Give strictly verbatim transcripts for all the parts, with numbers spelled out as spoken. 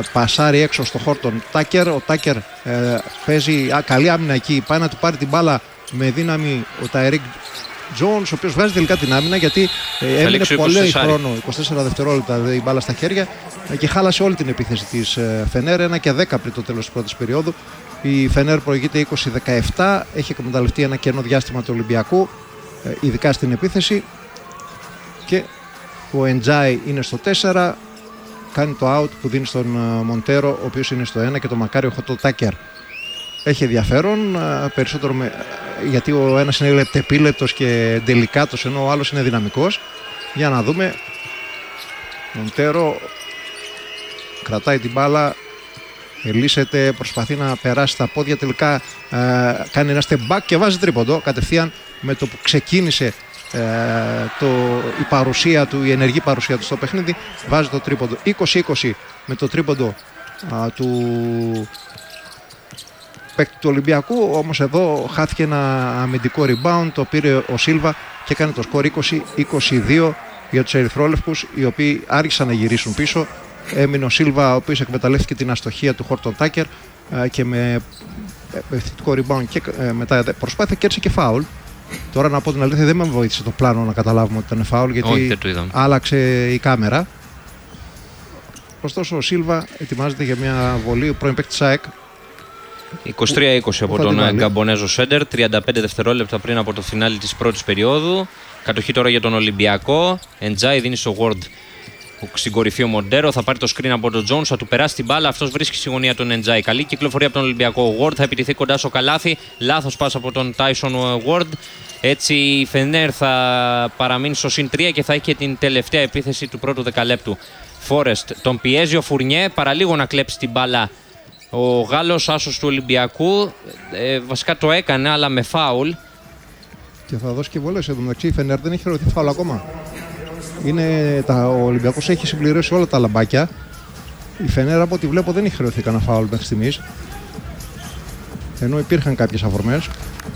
πασάρει έξω στο Χόρτον Τάκερ. Ο Τάκερ ε, παίζει α, καλή άμυνα εκεί. Πάει να του πάρει την μπάλα με δύναμη ο Τάιρικ Τζόουνς, ο οποίος βγάζει τελικά την άμυνα γιατί ε, έμεινε πολύ χρόνο, είκοσι τέσσερα δευτερόλεπτα η μπάλα στα χέρια ε, και χάλασε όλη την επίθεση της ε, Φενέρ. ένα και δέκα πριν το τέλος της πρώτης περίοδου. Η Φενέρ προηγείται είκοσι δεκαεπτά, έχει εκμεταλλευτεί ένα κενό διάστημα του Ολυμπιακού, ε, ειδικά στην επίθεση. Και ο Εντζάι είναι στο τέσσερα, κάνει το out που δίνει στον uh, Μοντέρο, ο οποίος είναι στο ένα, και το μακάριο Χότο Τάκερ. Έχει ενδιαφέρον, uh, περισσότερο με, uh, γιατί ο ένας είναι λεπτεπίλεπτος και ντελικάτος, ενώ ο άλλος είναι δυναμικός. Για να δούμε. Μοντέρο κρατάει την μπάλα, ελίσσεται, προσπαθεί να περάσει τα πόδια, τελικά uh, κάνει ένα step back και βάζει τρίποντο κατευθείαν με το που ξεκίνησε Ε, το, η παρουσία του, η ενεργή παρουσία του στο παιχνίδι. Βάζει το τρίποντο είκοσι είκοσι με το τρίποντο α, του παίκτη του Ολυμπιακού. Όμως εδώ χάθηκε ένα αμυντικό rebound, το πήρε ο Σίλβα και έκανε το σκορ είκοσι είκοσι δύο για τους ερυθρόλευκους, οι οποίοι άρχισαν να γυρίσουν πίσω. Έμεινε ο Σίλβα, ο οποίος εκμεταλλεύτηκε την αστοχία του Χόρτον Τάκερ και με επιθετικό rebound και ε, μετά προσπάθεια κέρδισε και φάουλ. Τώρα να πω την αλήθεια, δεν με βοήθησε το πλάνο να καταλάβουμε ότι ήταν φάουλ, γιατί Όχι, άλλαξε η κάμερα. Ωστόσο ο Σίλβα ετοιμάζεται για μια βολή, ο πρώην παίκτης ΣΑΕΚ. είκοσι τρία είκοσι από τον Γκαμπονέζο Σέντερ, τριάντα πέντε δευτερόλεπτα πριν από το φινάλι της πρώτης περίοδου. Κατοχή τώρα για τον Ολυμπιακό. Εντζάι δίνει στο Ward, στην κορυφή ο Μοντέρο. Θα πάρει το screen από τον Jones, θα του περάσει την μπάλα. Αυτός βρίσκει στη γωνία τον Εντζάι. Καλή κυκλοφορία από τον Ολυμπιακό. Ο Ward θα επιτεθεί κοντά στο καλάθι. Λάθος πάσα από τον Tyson Ward. Έτσι η Φενέρ θα παραμείνει στο συν τρία και θα έχει και την τελευταία επίθεση του πρώτου δεκαλέπτου. Φόρεστ τον πιέζει ο Φουρνιέ, παραλίγο να κλέψει την μπάλα ο Γάλλος, άσος του Ολυμπιακού. Ε, βασικά το έκανε, αλλά με φάουλ. Και θα δώσει και βολές. Εδώ μεταξύ η Φενέρ δεν έχει ρωτήσει φάουλ ακόμα. Είναι, τα, ο Ολυμπιακός έχει συμπληρώσει όλα τα λαμπάκια. Η Φενέρ, από ό,τι βλέπω, δεν έχει χρεωθεί κανένα φάουλ μέχρι στιγμής. Ενώ υπήρχαν κάποιες αφορμές,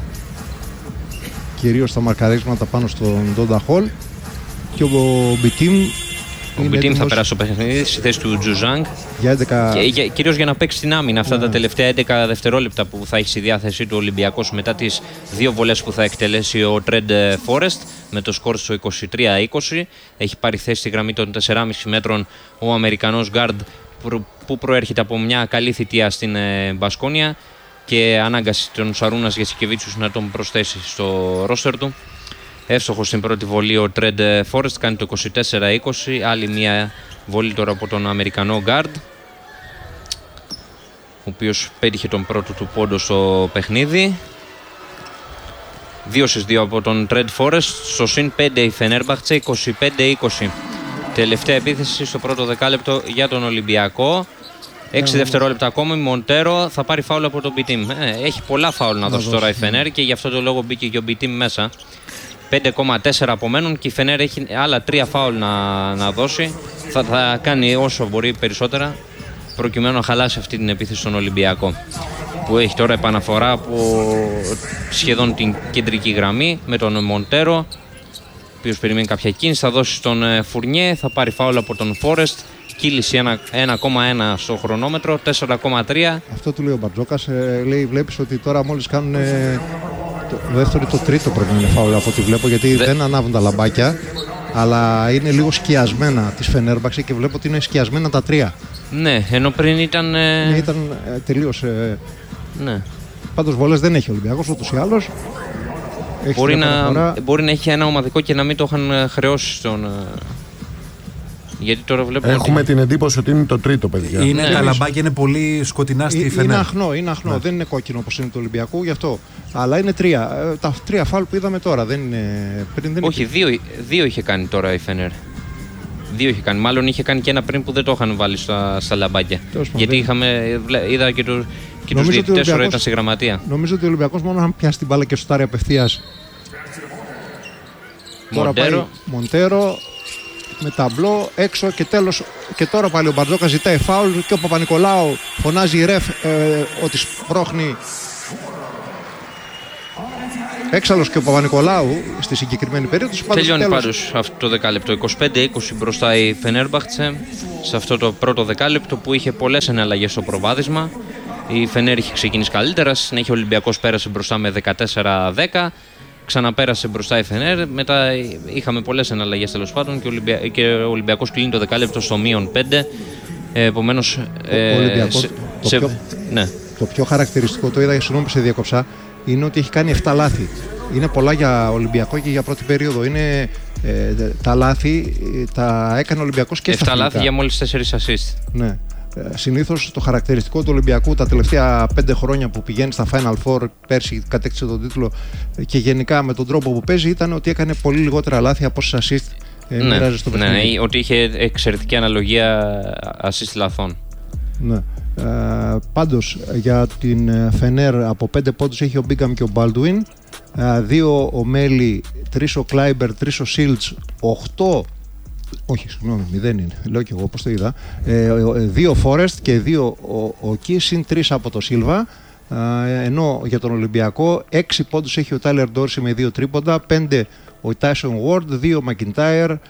κυρίως στα μαρκαρίσματα πάνω στον Ντόντα Χολ. Και ο Μπιτίμ Ο Μπιτίμ θα περάσει το παιχνίδι στη θέση του Τζουζάνγκ. Για έντεκα... Και, κυρίως για να παίξει την άμυνα αυτά yeah. τα τελευταία έντεκα δευτερόλεπτα που θα έχει στη διάθεσή του Ολυμπιακός μετά τις δύο βολές που θα εκτελέσει ο Τρέντ Φόρεστ με το σκορ στο είκοσι τρία είκοσι. Έχει πάρει θέση στη γραμμή των τεσσάρων κόμμα πέντε μέτρων ο Αμερικανός γκάρντ που προέρχεται από μια καλή θητεία στην Μπασκόνια και ανάγκασε τον Σαρούνας Γεσικεβίτσιους να τον προσθέσει στο ρόστερ του. Εύστοχος στην πρώτη βολή ο Τρέντ Φόρεστ, κάνει το είκοσι τέσσερα είκοσι. Άλλη μια βολή τώρα από τον Αμερικανό γκάρντ, ο οποίος πέτυχε τον πρώτο του πόντο στο παιχνίδι. δύο στις δύο από τον Τρέντ Φόρεστ. Στο συν πέντε η Φενέρμπαχτσε, είκοσι πέντε είκοσι. Τελευταία επίθεση στο πρώτο δεκάλεπτο για τον Ολυμπιακό. έξι δευτερόλεπτα ακόμη. Μοντέρο θα πάρει φάουλ από τον Μπιτίμ. Ε, έχει πολλά φάουλ να, να δώσει τώρα η Φενέρ και γι' αυτό το λόγο μπήκε και ο Μπιτίμ μέσα. πέντε κόμμα τέσσερα απομένουν και η Φενέρ έχει άλλα τρία φάουλ να, να δώσει. Θα, θα κάνει όσο μπορεί περισσότερα προκειμένου να χαλάσει αυτή την επίθεση στον Ολυμπιακό, που έχει τώρα επαναφορά από σχεδόν την κεντρική γραμμή με τον Μοντέρο, ο οποίος περιμένει κάποια κίνηση. Θα δώσει στον Φουρνιέ, θα πάρει φάουλ από τον Φόρεστ. Κύληση ένα κόμμα ένα στο χρονόμετρο, τέσσερα κόμμα τρία. Αυτό του λέει ο Μπαρτζόκας. Ε, λέει, βλέπεις ότι τώρα μόλις κάνουν ε, το δεύτερο ή το τρίτο πρέπει να είναι φάουλ από ό,τι βλέπω, γιατί Δε... δεν ανάβουν τα λαμπάκια, αλλά είναι λίγο σκιασμένα της Φενέρμπαξε και βλέπω ότι είναι σκιασμένα τα τρία. Ναι, ενώ πριν ήταν... Ε... Ναι, ήταν ε, τελείως... Ε... Ναι. Πάντως βολές δεν έχει ο Ολυμπιακός ούτως ή άλλως. Μπορεί να, μπορεί να έχει ένα ομαδικό και να μην το είχαν χρεώσει στον... Γιατί τώρα βλέπουμε Έχουμε ότι... την εντύπωση ότι είναι το τρίτο, παιδιά. Είναι, ναι, τα λαμπάκια είναι πολύ σκοτεινά στη Φενέρ. Είναι αχνό, είναι αχνό. Ναι. Δεν είναι κόκκινο όπως είναι του Ολυμπιακού, γι' αυτό. Αλλά είναι τρία. Τα τρία φάουλ που είδαμε τώρα δεν είναι. Πριν δεν Όχι, δύο, δύο είχε κάνει τώρα η Φενέρ. Δύο είχε κάνει. Μάλλον είχε κάνει και ένα πριν που δεν το είχαν βάλει στα, στα λαμπάκια. Γιατί είχαμε, είδα και, του, και τους διαιτητές ώρα ήταν στη γραμματεία. Νομίζω ότι ο Ολυμπιακός μόνο αν πιάσει την μπάλα και σουτάρει απευθείας. Μοντέρο. Μοντέρο. Με ταμπλό έξω και τέλος. Και τώρα πάλι ο Μπαρτζόκας ζητάει φάουλ και ο Παπα-Νικολάου φωνάζει η ρεφ ε, ότι σπρώχνει έξαλλος και ο Παπα-Νικολάου στη συγκεκριμένη περίοδο. Τελειώνει πάντως αυτό το δεκάλεπτο. είκοσι πέντε είκοσι μπροστά η Φενέρμπαχτσε σε αυτό το πρώτο δεκάλεπτο που είχε πολλές εναλλαγές στο προβάδισμα. Η Φενέρ είχε ξεκινήσει καλύτερα, συνέχεια ο Ολυμπιακός πέρασε μπροστά με δεκατέσσερα δέκα. Ξαναπέρασε μπροστά η Φενέρ. Μετά είχαμε πολλές εναλλαγές τέλος πάντων και ο, Ολυμπια... και ο Ολυμπιακός κλείνει το δεκάλεπτο στο μείον πέντε. Επομένως. Ε, Ολυμπιακός, σε... το, σε... πιο... Ναι. το πιο χαρακτηριστικό, το είδα, συγγνώμη που σε διακόψα, είναι ότι έχει κάνει επτά λάθη. Είναι πολλά για Ολυμπιακό και για πρώτη περίοδο. Είναι, ε, τα λάθη τα έκανε ο Ολυμπιακός και στα επτά λάθη για μόλις τέσσερις assist. Ναι. Συνήθως το χαρακτηριστικό του Ολυμπιακού τα τελευταία πέντε χρόνια που πηγαίνει στα Final Four, πέρσι κατέκτησε τον τίτλο και γενικά με τον τρόπο που παίζει, ήταν ότι έκανε πολύ λιγότερα λάθη από όσες assist ε, ναι, μοιράζει στο παιχνίδι. Ναι, ότι είχε εξαιρετική αναλογία assist λαθών. Ναι. Ε, πάντως για την Φενέρ από πέντε πόντους έχει ο Μπίγκαμ και ο Μπάλντουιν, δύο ο Μέλι, τρεις ο Κλάιμπερ, τρεις ο Σίλτς, οκτώ. Όχι, συγγνώμη, μηδέν είναι. Λέω και εγώ πώς το είδα. Ε, δύο Φόρεστ και δύο ο, ο Κι, συν τρεις από το Σίλβα. Ε, ενώ για τον Ολυμπιακό έξι πόντους έχει ο Τάιλερ Ντόρση με δύο τρίποντα, πέντε ο Τάισον Γουόρντ, δύο ο Μακιντάιρ, ε,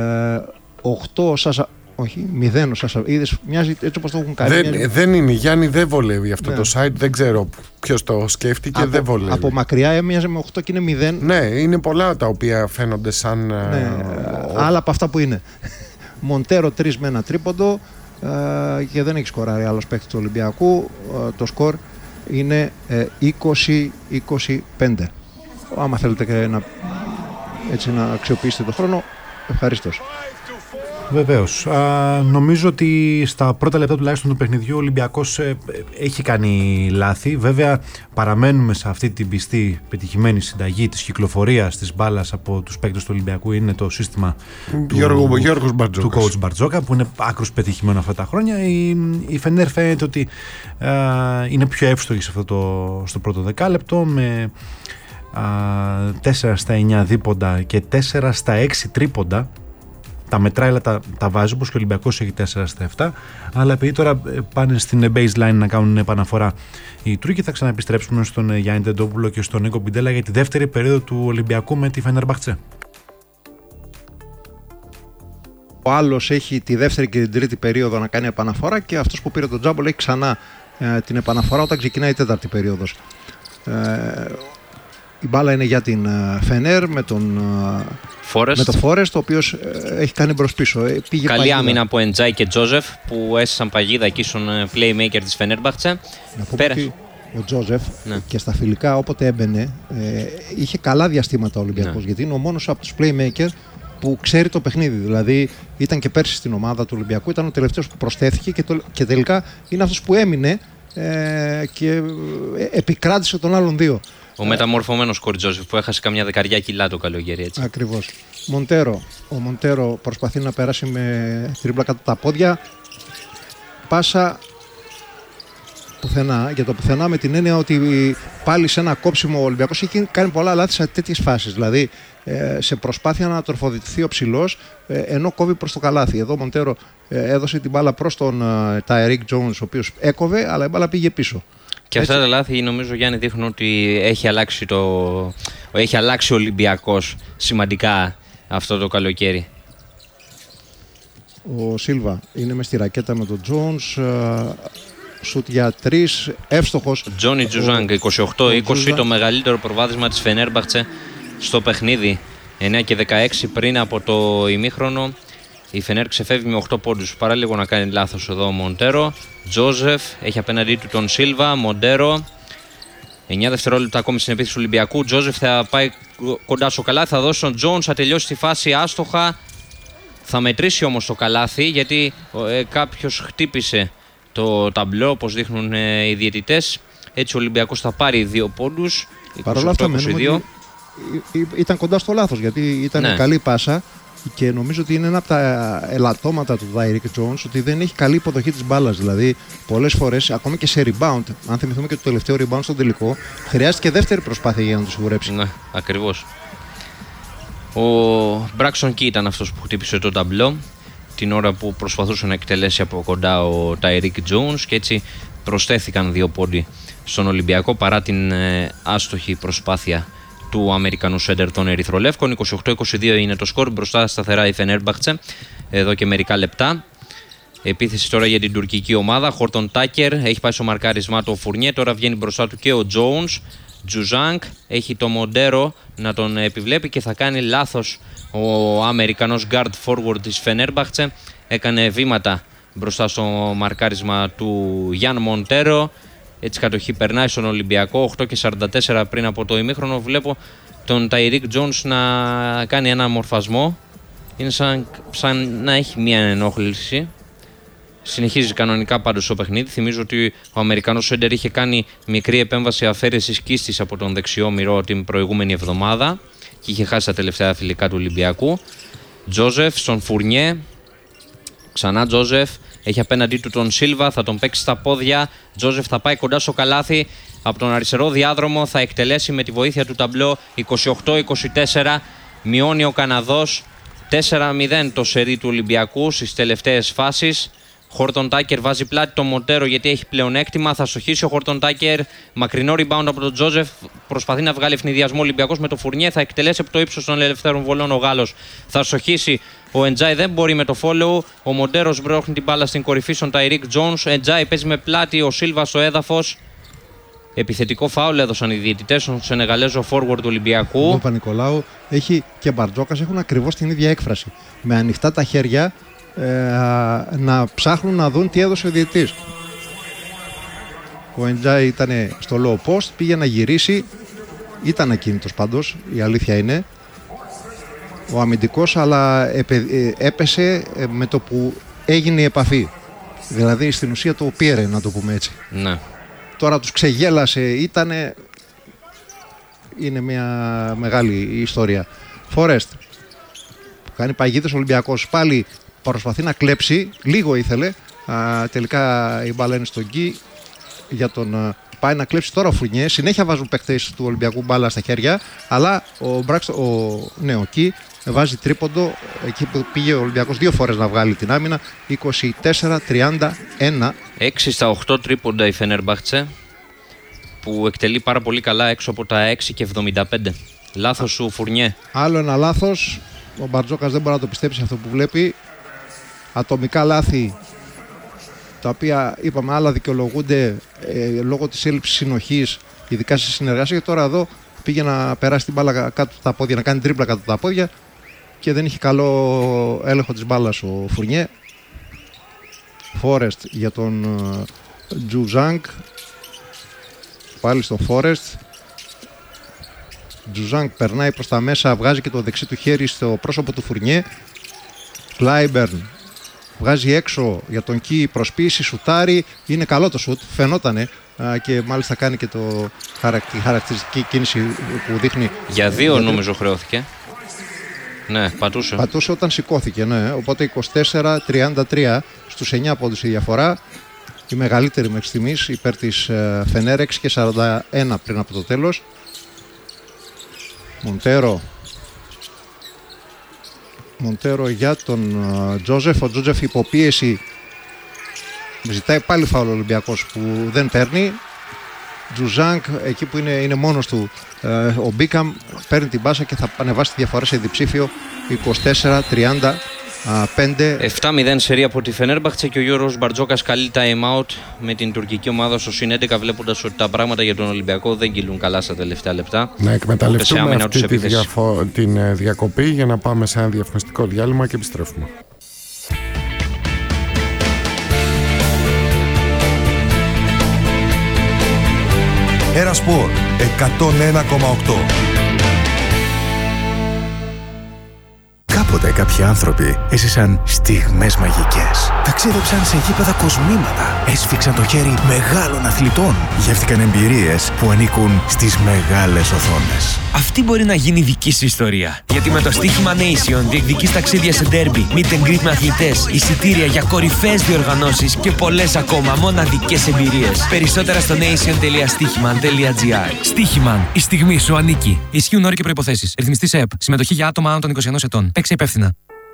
οκτώ ο Σάσα. Όχι, μηδέν ο Σάσα. Είδες, μοιάζει έτσι όπως το έχουν κάνει. Δεν, μοιάζει... δεν είναι, Γιάννη, δεν βολεύει αυτό ναι. το site. Δεν ξέρω ποιος το σκέφτηκε, από, δεν βολεύει. Από μακριά έμοιαζε με οκτώ και είναι μηδέν. Ναι, είναι πολλά τα οποία φαίνονται σαν. Ναι, ο... άλλα από αυτά που είναι. Μοντέρο τρεις με ένα τρίποντο ε, και δεν έχει σκοράρει άλλος παίκτης του Ολυμπιακού. Ε, το σκορ είναι ε, είκοσι είκοσι πέντε. Άμα θέλετε και να, έτσι, να αξιοποιήσετε τον χρόνο, ευχαρίστως. Βεβαίως. Α, νομίζω ότι στα πρώτα λεπτά τουλάχιστον του παιχνιδιού ο Ολυμπιακός ε, έχει κάνει λάθη. Βέβαια παραμένουμε σε αυτή την πιστή πετυχημένη συνταγή της κυκλοφορίας της μπάλας από τους παίκτες του Ολυμπιακού. Είναι το σύστημα Γιώργο, του, Γιώργος του coach Μπαρτζόκα που είναι άκρως πετυχημένο αυτά τα χρόνια. Η, η Φενέρ φαίνεται ότι α, είναι πιο εύστοχη σε αυτό το, στο πρώτο δεκάλεπτο με α, τέσσερα στα εννιά δίποντα και τέσσερα στα έξι τρίποντα. Τα μετράει, αλλά τα, τα βάζει, όπως και ο Ολυμπιακός έχει τέσσερα στα επτά. Αλλά επειδή τώρα πάνε στην baseline να κάνουν επαναφορά οι Τούρκοι, θα ξαναεπιστρέψουμε στον Γιάννη Τεντόπουλο και στον Νίκο Πιντέλα για τη δεύτερη περίοδο του Ολυμπιακού με τη Φενέρμπαχτσε. Ο άλλος έχει τη δεύτερη και την τρίτη περίοδο να κάνει επαναφορά και αυτός που πήρε τον τζάμπολ έχει ξανά ε, την επαναφορά όταν ξεκινάει η τέταρτη περίοδος. Ε, η μπάλα είναι για την Φενέρ με τον Forest. Με το Φόρεστ, ο οποίος ε, έχει κάνει μπρος πίσω. Ε, πήγε Καλή παγίδα. άμυνα από Εντζάι και Τζόζεφ που έσυσαν παγίδα εκεί στον playmaker της Φενέρμπαχτσε. Να πούμε ότι ο Τζόζεφ ναι. και στα φιλικά όποτε έμπαινε ε, είχε καλά διαστήματα ο Ολυμπιακός, ναι. γιατί είναι ο μόνος από τους playmaker που ξέρει το παιχνίδι. Δηλαδή ήταν και πέρσι στην ομάδα του Ολυμπιακού, ήταν ο τελευταίος που προσθέθηκε και, το, και τελικά είναι αυτός που έμεινε ε, και ε, επικράτησε των άλλων δύο. Ο μεταμορφωμένος Κορ Τζόζεφ που έχασε καμιά δεκαριά κιλά το καλοκαίρι, έτσι. Ακριβώς. Μοντέρο. Ο Μοντέρο προσπαθεί να περάσει με τρίμπλα κάτω τα πόδια. Πάσα πουθενά, για το πουθενά με την έννοια ότι πάλι σε ένα κόψιμο ο Ολυμπιακός έχει κάνει πολλά λάθη σε τέτοιες φάσεις. Δηλαδή σε προσπάθεια να τροφοδοτηθεί ο ψηλός ενώ κόβει προς το καλάθι. Εδώ ο Μοντέρο έδωσε την μπάλα προς τον Τάιρικ Τζόουνς, ο οποίος έκοβε, αλλά η μπάλα πήγε πίσω. Και έτσι. Αυτά τα λάθη νομίζω, Γιάννη, δείχνουν ότι έχει αλλάξει, το... έχει αλλάξει ο Ολυμπιακός σημαντικά αυτό το καλοκαίρι. Ο Σίλβα είναι μες στη ρακέτα με τον Τζόνς. Σουτ για τρεις, εύστοχος. Τζόνι Τζουζάνγκ, είκοσι οκτώ είκοσι, το μεγαλύτερο προβάδισμα της Φενέρμπαχτσε στο παιχνίδι. εννιά και δεκαέξι πριν από το ημίχρονο. Η Φενέρ ξεφεύγει με οκτώ πόντους. Παρά λίγο να κάνει λάθος εδώ ο Μοντέρο. Τζόζεφ έχει απέναντί του τον Σίλβα. Μοντέρο. εννιά δευτερόλεπτα ακόμη στην επίθεση του Ολυμπιακού. Τζόζεφ θα πάει κοντά στο καλάθι. Θα δώσει στον Τζόνς. Θα τελειώσει τη φάση άστοχα. Θα μετρήσει όμως το καλάθι γιατί ε, κάποιος χτύπησε το ταμπλό, όπως δείχνουν ε, οι διαιτητές. Έτσι ο Ολυμπιακός θα πάρει δύο πόντους. Παρ' όλα αυτά ήταν κοντά στο λάθος γιατί ήταν ναι. καλή πάσα. Και νομίζω ότι είναι ένα από τα ελαττώματα του Τάιρικ Τζόουνς ότι δεν έχει καλή υποδοχή της μπάλας. Δηλαδή, πολλές φορές, ακόμη και σε rebound, αν θυμηθούμε και το τελευταίο rebound στον τελικό, χρειάστηκε δεύτερη προσπάθεια για να το σιγουρέψει. Ναι, ακριβώς. Ο Μπράξον Κι ήταν αυτός που χτύπησε το ταμπλό την ώρα που προσπαθούσε να εκτελέσει από κοντά ο Τάιρικ Τζόουνς και έτσι προσθέθηκαν δύο πόντι στον Ολυμπιακό παρά την ε, άστοχη προσπάθεια του Αμερικανού σέντερ των Ερυθρολεύκων. είκοσι οκτώ είκοσι δύο είναι το σκορ, μπροστά σταθερά η Φενέρμπαχτσε εδώ και μερικά λεπτά. Επίθεση τώρα για την τουρκική ομάδα. Χόρτον Τάκερ έχει πάει στο μαρκάρισμά του ο Φουρνιέ. Τώρα βγαίνει μπροστά του και ο Jones. Τζουζάνκ έχει το Μοντέρο να τον επιβλέπει και θα κάνει λάθος ο Αμερικανός guard forward της Φενέρμπαχτσε. Έκανε βήματα μπροστά στο μαρκάρισμα του Γιάν Μοντέρο. Έτσι η κατοχή περνάει στον Ολυμπιακό. οκτώ και σαράντα τέσσερα πριν από το ημίχρονο. Βλέπω τον Ταϊρίκ Τζόνς να κάνει ένα μορφασμό. Είναι σαν, σαν να έχει μια ενόχληση. Συνεχίζει κανονικά πάντως το παιχνίδι. Θυμίζω ότι ο Αμερικανός σέντερ είχε κάνει μικρή επέμβαση αφαίρεσης κίστης από τον δεξιό μυρό την προηγούμενη εβδομάδα και είχε χάσει τα τελευταία φιλικά του Ολυμπιακού. Τζόζεφ στον Φουρνιέ. Ξανά Τζόζεφ. Έχει απέναντί του τον Σίλβα. Θα τον παίξει στα πόδια. Τζόζεφ θα πάει κοντά στο καλάθι. Από τον αριστερό διάδρομο θα εκτελέσει με τη βοήθεια του ταμπλό. είκοσι οκτώ είκοσι τέσσερα. Μειώνει ο Καναδός. τέσσερα μηδέν το σερί του Ολυμπιακού στις τελευταίες φάσεις. Χόρτον Τάκερ βάζει πλάτη τον Μοντέρο γιατί έχει πλεονέκτημα. Θα στοχίσει ο Χόρτον Τάκερ. Μακρινό rebound από τον Τζόζεφ. Προσπαθεί να βγάλει ευνηδιασμό ο Ολυμπιακός με το Φουρνιέ. Θα εκτελέσει από το ύψος των ελευθέρων βολών ο Γάλλος. Θα στοχίσει ο Εντζάι. Δεν μπορεί με το follow. Ο Μοντέρο μπρόχνει την μπάλα στην κορυφή στον Ταϊρίκ Τζόνς. Εντζάι παίζει με πλάτη. Ο Σίλβα στο έδαφος. Επιθετικό φάουλ έδωσαν οι διαιτητές στον Σενεγαλέζο forward του Ολυμπιακού. Ο Παπα-Νικολάου έχει και Μπαρτζόκας έχουν ακριβώς την ίδια έκφραση. Με ανοιχτά τα χέρια. Ε, να ψάχνουν να δουν τι έδωσε ο διαιτητής. Ο Εντζάι ήταν στο low post, πήγε να γυρίσει, ήταν ακίνητος πάντως, η αλήθεια είναι ο αμυντικός, αλλά έπεσε με το που έγινε η επαφή, δηλαδή στην ουσία το πήρε, να το πούμε έτσι. Ναι. Τώρα τους ξεγέλασε, ήτανε, είναι μια μεγάλη ιστορία. Φόρεστ κάνει παγίδες ο Ολυμπιακός, πάλι προσπαθεί να κλέψει, λίγο ήθελε. Α, τελικά η μπάλα είναι στον Γκί για τον α, πάει να κλέψει τώρα ο Φουρνιέ. Συνέχεια βάζουν παίκτες του Ολυμπιακού μπάλα στα χέρια. Αλλά ο Μπράξ, ο, ναι, ο Γκί βάζει τρίποντο εκεί που πήγε ο Ολυμπιακός δύο φορές να βγάλει την άμυνα. είκοσι τέσσερα τριάντα ένα. έξι στα οκτώ τρίποντα η Φενέρμπαχτσε που εκτελεί πάρα πολύ καλά έξω από τα έξι και εβδομήντα πέντε. Λάθος του Φουρνιέ. Άλλο ένα λάθος. Ο Μπαρτζόκας δεν μπορεί να το πιστέψει αυτό που βλέπει. Ατομικά λάθη, τα οποία είπαμε άλλα δικαιολογούνται ε, λόγω της έλλειψης συνοχής, ειδικά στη συνεργασία. Και τώρα εδώ πήγε να περάσει την μπάλα κάτω από τα πόδια, να κάνει τρίπλα κάτω από τα πόδια και δεν είχε καλό έλεγχο της μπάλας ο Φουρνιέ. Φόρεστ για τον Τζουζάνκ. Πάλι στο Φόρεστ. Τζουζάνκ περνάει προς τα μέσα, βγάζει και το δεξί του χέρι στο πρόσωπο του Φουρνιέ. Κλάιμπερν βγάζει έξω για τον Κι, προσποίηση, σουτάρει. Είναι καλό το σουτ, φαινότανε α, και μάλιστα κάνει και το χαρακτη, χαρακτηριστική κίνηση που δείχνει. Για δύο γιατί... νομίζω χρεώθηκε. Ναι, πατούσε. Πατούσε όταν σηκώθηκε, ναι. Οπότε είκοσι τέσσερα τριάντα τρία στους εννιά πόντους η διαφορά. Η μεγαλύτερη μέχρι στιγμής υπέρ της ε, Φενέρ, έξι και σαράντα ένα πριν από το τέλος. Μοντέρο. Μοντέρο για τον uh, Τζόζεφ. Ο Τζόζεφ υποπίεση. Ζητάει πάλι φάουλ ο Ολυμπιακός που δεν παίρνει. Τζουζάνκ εκεί που είναι, είναι μόνος του. Uh, ο Μπίκαμ παίρνει την μπάσα και θα ανεβάσει τη διαφορά σε διψήφιο είκοσι τέσσερα τριάντα πέντε. επτά μηδέν σερί από τη Φενέρμπαχτσε και ο Γιώργος Μπαρτζόκας καλεί time out με την τουρκική ομάδα στο συν έντεκα, βλέποντας ότι τα πράγματα για τον Ολυμπιακό δεν κυλούν καλά στα τελευταία λεπτά. Να εκμεταλλευτούμε αυτή τη διαφο- την διακοπή για να πάμε σε ένα διαφημιστικό διάλειμμα και επιστρέφουμε. Ερασπορ εκατόν ένα κόμμα οκτώ. Κάποτε κάποιοι άνθρωποι έζησαν στιγμές μαγικές. Ταξίδεψαν σε γήπεδα κοσμήματα. Έσφιξαν το χέρι μεγάλων αθλητών. Γεύτηκαν εμπειρίες που ανήκουν στις μεγάλες οθόνες. Αυτή μπορεί να γίνει δική σου ιστορία. Γιατί με το στοίχημα Nation διεκδικείς ταξίδια σε ντέρμπι, meet and greet με αθλητές, εισιτήρια για κορυφαίες διοργανώσεις και πολλές ακόμα μοναδικές εμπειρίες. Περισσότερα στο nation τελεία στοίχημαν τελεία gr. Στοίχημαν, η στιγμή σου ανήκει. Ισχύουν όροι και προϋποθέσεις. Ρυθμιστής ΕΕΠ. Συμμετοχή για άτομα άνω των είκοσι ενός ετών. Παίξε υπεύθυνα.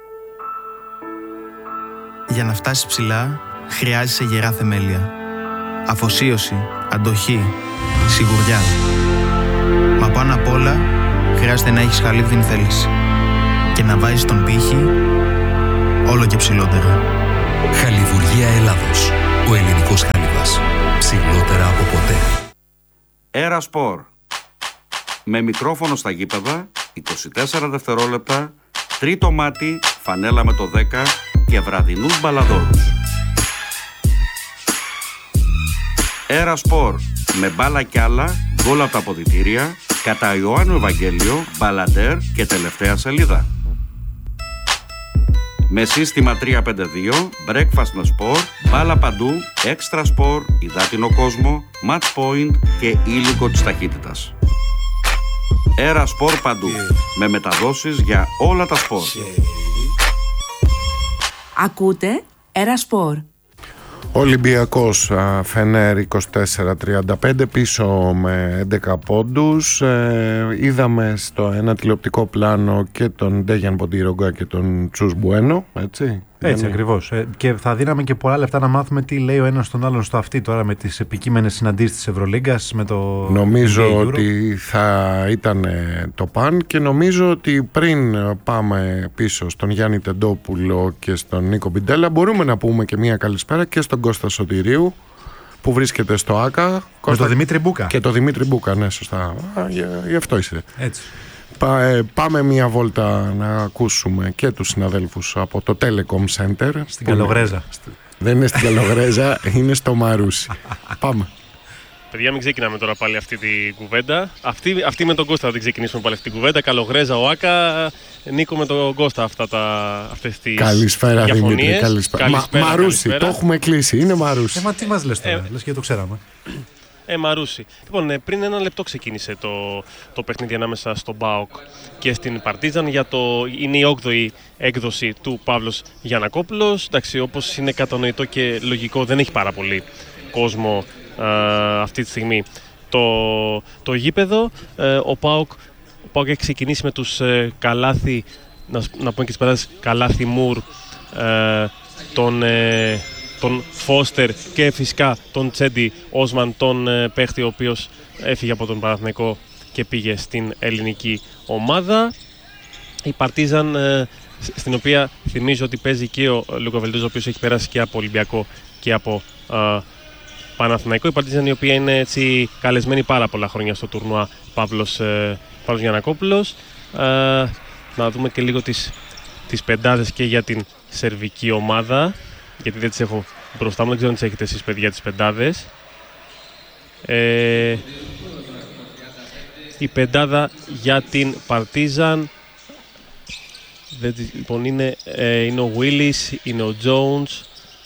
Για να φτάσεις ψηλά, χρειάζεσαι γερά θεμέλια. Αφοσίωση, αντοχή, σιγουριά. Μα πάνω απ' όλα, χρειάζεται να έχεις χαλίβδινη θέληση και να βάζεις τον πύχη όλο και ψηλότερα. Χαλιβουργία Ελλάδος. Ο ελληνικός χάλιβας. Ψηλότερα από ποτέ. Έρα Σπορ. Με μικρόφωνο στα γήπεδα, είκοσι τέσσερα δευτερόλεπτα, τρίτο μάτι, φανέλα με το δέκα και βραδινούς μπαλαδόρους. Έρα Σπορ. Με μπάλα κι άλλα, γκολ από τα αποδυτήρια, κατά Ιωάννου Ευαγγέλιο, μπαλαντέρ και τελευταία σελίδα. Με σύστημα τρία πέντε δύο, breakfast με σπορ, μπάλα παντού, έξτρα σπορ, υδάτινο κόσμο, match point και ήλικο της ταχύτητας. Έρα Σπορ παντού, με μεταδόσεις για όλα τα σπορ. Ακούτε Έρα Σπορ. Ολυμπιακός Φενέρ είκοσι τέσσερα τριάντα πέντε πίσω με έντεκα πόντους. Ε, είδαμε στο ένα τηλεοπτικό πλάνο και τον Ντέγιαν Ποντιρόγκα και τον Τσους Μπουένο, έτσι. Έτσι είναι ακριβώς. Ε, και θα δίναμε και πολλά λεφτά να μάθουμε τι λέει ο ένας τον άλλον στο αυτή τώρα με τις επικείμενες συναντήσεις της Ευρωλίγκας με το. Νομίζω ότι θα ήταν το παν και νομίζω ότι πριν πάμε πίσω στον Γιάννη Τεντόπουλο και στον Νίκο Μπιντέλα μπορούμε να πούμε και μια καλησπέρα και στον Κώστα Σωτηρίου που βρίσκεται στο ΆΚΑ. Και τον Δημήτρη Μπούκα. Και τον Δημήτρη Μπούκα, ναι, σωστά. Α, γι' αυτό είσαι. Έτσι. Πάμε μια βόλτα να ακούσουμε και τους συναδέλφους από το Telecom Center. Στην Καλογρέζα. Δεν είναι στην Καλογρέζα, είναι στο Μαρούσι. Πάμε. Παιδιά, μην ξεκινάμε τώρα πάλι αυτή την κουβέντα. Αυτή, αυτή με τον Κώστα θα την ξεκινήσουμε πάλι αυτή την κουβέντα. Καλογρέζα, ο Άκα, Νίκο με τον Κώστα αυτά τα, αυτές τις καλησπέρα, διαφωνίες. Δημήτρη, καλησπέρα. καλησπέρα Μα, Μαρούσι, καλησπέρα. Το έχουμε κλείσει, είναι Μαρούσι. Ε, μα τι μας λες τώρα, ε, λες και το ξέραμε. Ε, Μαρούσι. Λοιπόν, πριν ένα λεπτό ξεκίνησε το, το παιχνίδι ανάμεσα στον ΠΑΟΚ και στην Παρτίζαν. Για το, είναι η όγδοη έκδοση του Παύλος Γιαννακόπουλος. Εντάξει, όπως είναι κατανοητό και λογικό, δεν έχει πάρα πολύ κόσμο α, αυτή τη στιγμή το, το γήπεδο. Ε, ο ΠΑΟΚ, ο ΠΑΟΚ έχει ξεκινήσει με τους ε, Καλάθι, να, να πούμε και τις παράδειγες, Καλάθι Μουρ, ε, τον... Ε, τον Φώστερ και φυσικά τον Τσέντι Όσμαν, τον ε, παίχτη ο οποίος έφυγε από τον Παναθηναϊκό και πήγε στην ελληνική ομάδα. Η Παρτίζαν, ε, στην οποία θυμίζω ότι παίζει και ο Λούκα Βελντούζο, ο οποίος έχει περάσει και από Ολυμπιακό και από ε, Παναθηναϊκό. Η Παρτίζαν, η οποία είναι έτσι καλεσμένη πάρα πολλά χρόνια στο τουρνουά Παύλος, ε, Παύλος Γιαννακόπουλος. Ε, να δούμε και λίγο τις, τις πεντάδες και για την σερβική ομάδα, γιατί δεν τις έχω μπροστά μου, δεν ξέρω αν τις έχετε εσείς, παιδιά, τις πεντάδες. Ε, η πεντάδα για την Παρτίζαν, λοιπόν, είναι, ε, είναι ο Willis, είναι ο Jones,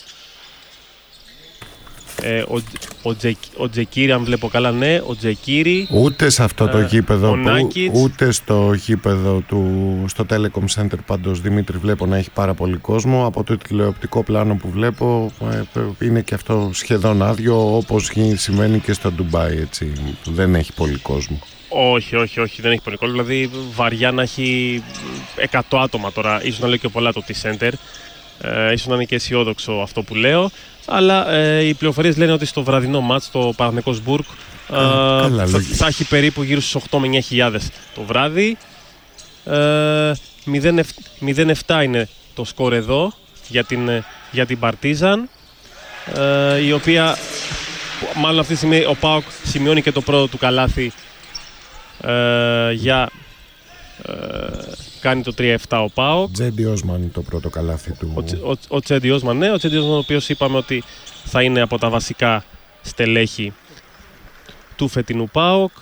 ε, ο, ο, Τζε, ο Τζεκίρι, αν βλέπω καλά, ναι, ο Τζεκίρι. Ούτε σε αυτό το ε, γήπεδο, που, ούτε στο γήπεδο του, στο Telecom Center πάντως, Δημήτρη, βλέπω να έχει πάρα πολύ κόσμο. Από το τηλεοπτικό πλάνο που βλέπω ε, είναι και αυτό σχεδόν άδειο, όπως συμβαίνει και στο Ντουμπάι, έτσι, δεν έχει πολύ κόσμο. Όχι, όχι, όχι, δεν έχει πολύ κόσμο. Δηλαδή βαριά να έχει εκατό άτομα τώρα, ίσως να λέω και πολλά το T-Center. Ε, ίσως να είναι και αισιόδοξο αυτό που λέω, αλλά ε, οι πληροφορίες λένε ότι στο βραδινό μάτς, το Παναθηναϊκός Μπουργκ, ε, θα, θα έχει περίπου γύρω στους οκτώ με εννιά χιλιάδες το βράδυ. Ε, μηδέν επτά είναι το σκορ εδώ για την, για την Παρτίζαν, ε, η οποία μάλλον αυτή τη στιγμή ο ΠΑΟΚ σημειώνει και το πρώτο του καλάθι ε, για... Ε, κάνει το τρία επτά ο ΠΑΟΚ. Τσέντι Όσμαν το πρώτο καλάθι του. Ο, ο, ο Τσέντι Όσμαν, ναι, ο Τσέντι Όσμαν, ο οποίος είπαμε ότι θα είναι από τα βασικά στελέχη του φετινού ΠΑΟΚ.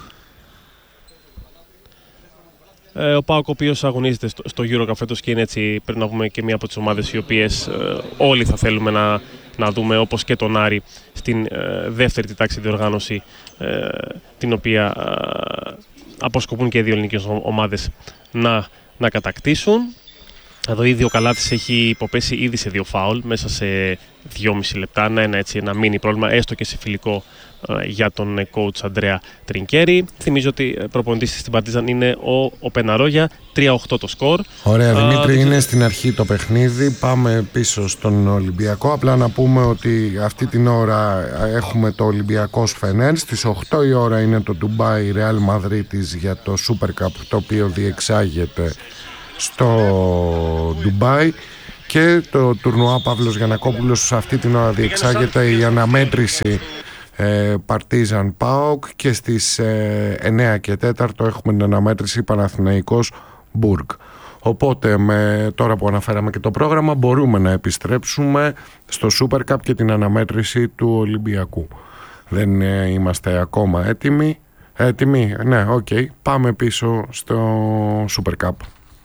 Ε, ο ΠΑΟΚ, ο οποίος αγωνίζεται στο, στο EuroCup φέτος και είναι, έτσι, πρέπει να πούμε, και μία από τις ομάδες οι οποίες ε, όλοι θα θέλουμε να, να δούμε, όπως και τον Άρη στην ε, δεύτερη τάξη διοργάνωση, ε, την οποία ε, αποσκοπούν και οι δύο ελληνικές ομάδες να, να κατακτήσουν. Εδώ ήδη ο Καλάθης έχει υποπέσει ήδη σε δύο φάουλ μέσα σε δυόμιση λεπτά. Να ένα, έτσι, ένα μίνι πρόβλημα, έστω και σε φιλικό ε, για τον coach Αντρέα Τρινκέρι. Θυμίζω ότι προπονητής στην Παρτίζαν είναι ο, ο Πεναρόγια. τρία οκτώ το σκορ. Ωραία, Δημήτρη, uh, είναι στην αρχή το παιχνίδι. Πάμε πίσω στον Ολυμπιακό. Απλά να πούμε ότι αυτή την ώρα έχουμε το Ολυμπιακός Φενέρ. Στις οκτώ η ώρα είναι το Ντουμπάι Ρεάλ Μαδρίτης για το Super Cup, το οποίο διεξάγεται στο Ντουμπάι, και το τουρνουά Παύλος Γιαννακόπουλος. Σε αυτή την ώρα διεξάγεται η αναμέτρηση ε, Παρτίζαν ΠΑΟΚ, και στις ε, εννέα και τέσσερα έχουμε την αναμέτρηση Παναθηναϊκός Μπουργκ. Οπότε με, τώρα που αναφέραμε και το πρόγραμμα, μπορούμε να επιστρέψουμε στο Super Cup και την αναμέτρηση του Ολυμπιακού. Δεν ε, είμαστε ακόμα έτοιμοι. Έτοιμοι, ναι, οκ. Okay. Πάμε πίσω στο Super Cup.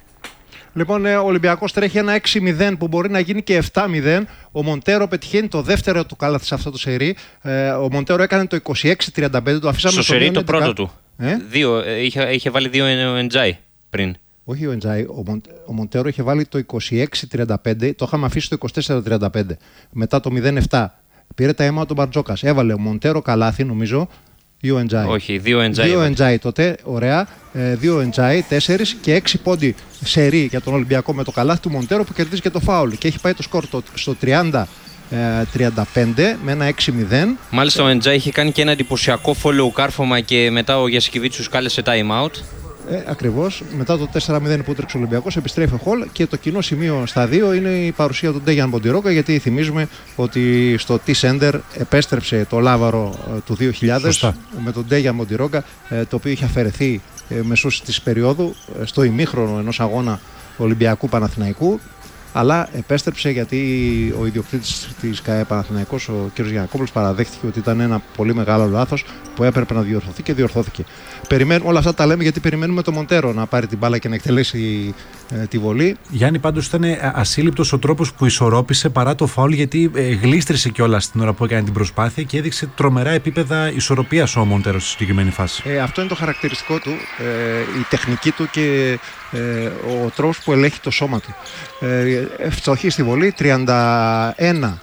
Λοιπόν, ο Ολυμπιακός τρέχει ένα έξι μηδέν που μπορεί να γίνει και επτά μηδέν. Ο Μοντέρο πετυχαίνει το δεύτερο του κάλαθι σε αυτό το σερί. Ε, ο Μοντέρο έκανε το είκοσι έξι τριάντα πέντε, το αφήσαμε στο στο σερί το έντεκα. πρώτο του. Ε? Δύο, είχε, είχε βάλει δύο ο Εντζάι πριν. Όχι ο Εντζάι, ο, Μον, ο Μοντέρο είχε βάλει το είκοσι έξι τριάντα πέντε, το είχαμε αφήσει το είκοσι τέσσερα τριάντα πέντε. Μετά το μηδέν επτά. Πήρε τα αίμα του Μπαρτζόκας. Έβαλε ο Μοντέρο καλάθι, νομίζω. Δύο Εντζάι. Όχι, δύο Εντζάι. Δύο Εντζάι τότε, ωραία. Ε, δύο Εντζάι, τέσσερις και έξι πόντι σερί για τον Ολυμπιακό με το καλάθι του Μοντέρο που κερδίζει και το φάουλ. Και έχει πάει το σκορ το, στο τριάντα τριάντα πέντε με ένα έξι μηδέν. Μάλιστα ο Εντζάι είχε κάνει και ένα εντυπωσιακό follow κάρφωμα και μετά ο Γιασικεβίτσιους κάλεσε time out. Ε, ακριβώς. Μετά το τέσσερα μηδέν που τρέξει ο Ολυμπιακός, επιστρέφει ο Χολ, και το κοινό σημείο στα δύο είναι η παρουσία του Ντέγιαν Μποντιρόγκα, γιατί θυμίζουμε ότι στο T-Center επέστρεψε το Λάβαρο ε, του δύο χιλιάδες. Σωστά. Με τον Ντέγιαν Μποντιρόγκα, ε, το οποίο είχε αφαιρεθεί ε, μεσούς της περίοδου ε, στο ημίχρονο ενός αγώνα Ολυμπιακού Παναθηναϊκού. Αλλά επέστρεψε γιατί ο ιδιοκτήτης της ΚΑΕ Παναθηναϊκός, ο κ. Γιαννακόπουλος, παραδέχτηκε ότι ήταν ένα πολύ μεγάλο λάθος που έπρεπε να διορθωθεί και διορθώθηκε. Περιμένουμε, όλα αυτά τα λέμε γιατί περιμένουμε το Μοντέρο να πάρει την μπάλα και να εκτελέσει ε, τη βολή. Γιάννη, πάντως ήταν ασύλληπτος ο τρόπος που ισορρόπησε παρά το φάουλ, γιατί ε, γλίστρησε κιόλας την ώρα που έκανε την προσπάθεια και έδειξε τρομερά επίπεδα ισορροπίας ο Μοντέρο στη συγκεκριμένη φάση. Ε, αυτό είναι το χαρακτηριστικό του, ε, η τεχνική του και ε, ο τρόπος που ελέγχει το σώμα του. Ε, Ευστοχή στη βολή, τριάντα ένα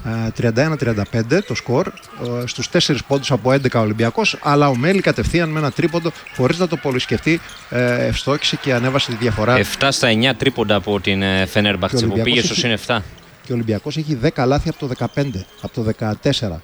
τριάντα πέντε το σκορ, στους τέσσερις πόντους από έντεκα Ολυμπιακός, αλλά ο Μέλη κατευθείαν με ένα τρίποντο, χωρίς να το πολυσκεφτεί, ευστόχησε και ανέβασε τη διαφορά. επτά στα εννιά τρίποντα από την Φενέρμπαχτσε που πήγε στο συν επτά. Και ο Ολυμπιακός έχει δέκα λάθη από το δεκαπέντε, από το δεκατέσσερα.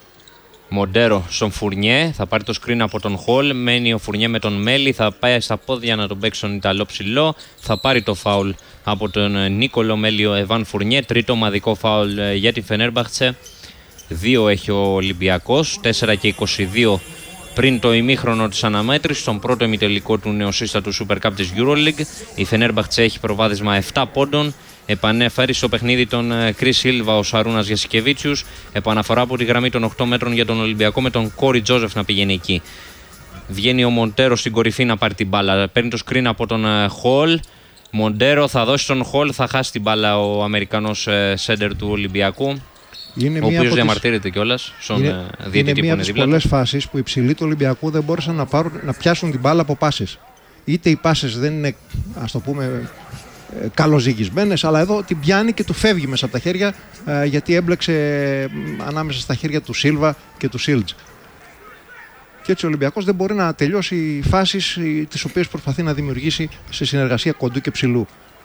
Μοντέρο στον Φουρνιέ, θα πάρει το screen από τον Χολ, μένει ο Φουρνιέ με τον Μέλη, θα πάει στα πόδια να τον παίξει τον Ιταλό ψηλό, θα πάρει το φάουλ από τον Νίκολο Μέλιο Εβάν Φουρνιέ, τρίτο ομαδικό φάουλ για τη Φενέρμπαχτσε. Δύο έχει ο Ολυμπιακός, τέσσερα και είκοσι δύο πριν το ημίχρονο της αναμέτρησης, στον πρώτο ημιτελικό του νεοσύστατου Super Cup της EuroLeague. Η Φενέρμπαχτσε έχει προβάδισμα επτά πόντων. Επανέφερε στο παιχνίδι τον Κρις Σίλβα ο Σαρούνας Γιασικεβίτσιους. Επαναφορά από τη γραμμή των οκτώ μέτρων για τον Ολυμπιακό με τον Κόρι Τζόζεφ να πηγαίνει εκεί. Βγαίνει ο Μοντέρο στην κορυφή να πάρει την μπάλα. Παίρνει το screen από τον Χολ. Μοντέρο θα δώσει τον Χολ, θα χάσει την μπάλα ο Αμερικανός σέντερ του Ολυμπιακού. Είναι ο οποίος διαμαρτύρεται τις... κιόλας στον είναι... διαιτητή που είναι δίπλα. Είναι μία από τις πολλές φάσεις που οι ψηλοί του Ολυμπιακού δεν μπόρεσαν να, πάρουν, να πιάσουν την μπάλα από πάσες. Είτε οι πάσες δεν είναι, ας το πούμε, καλοζυγισμένες, αλλά εδώ την πιάνει και του φεύγει μέσα από τα χέρια, γιατί έμπλεξε ανάμεσα στα χέρια του Σίλβα και του Σίλτζ. Και έτσι ο Ολυμπιακός δεν μπορεί να τελειώσει φάσεις τις οποίες προσπαθεί να δημιουργήσει σε συνεργασία κοντού και ψηλού.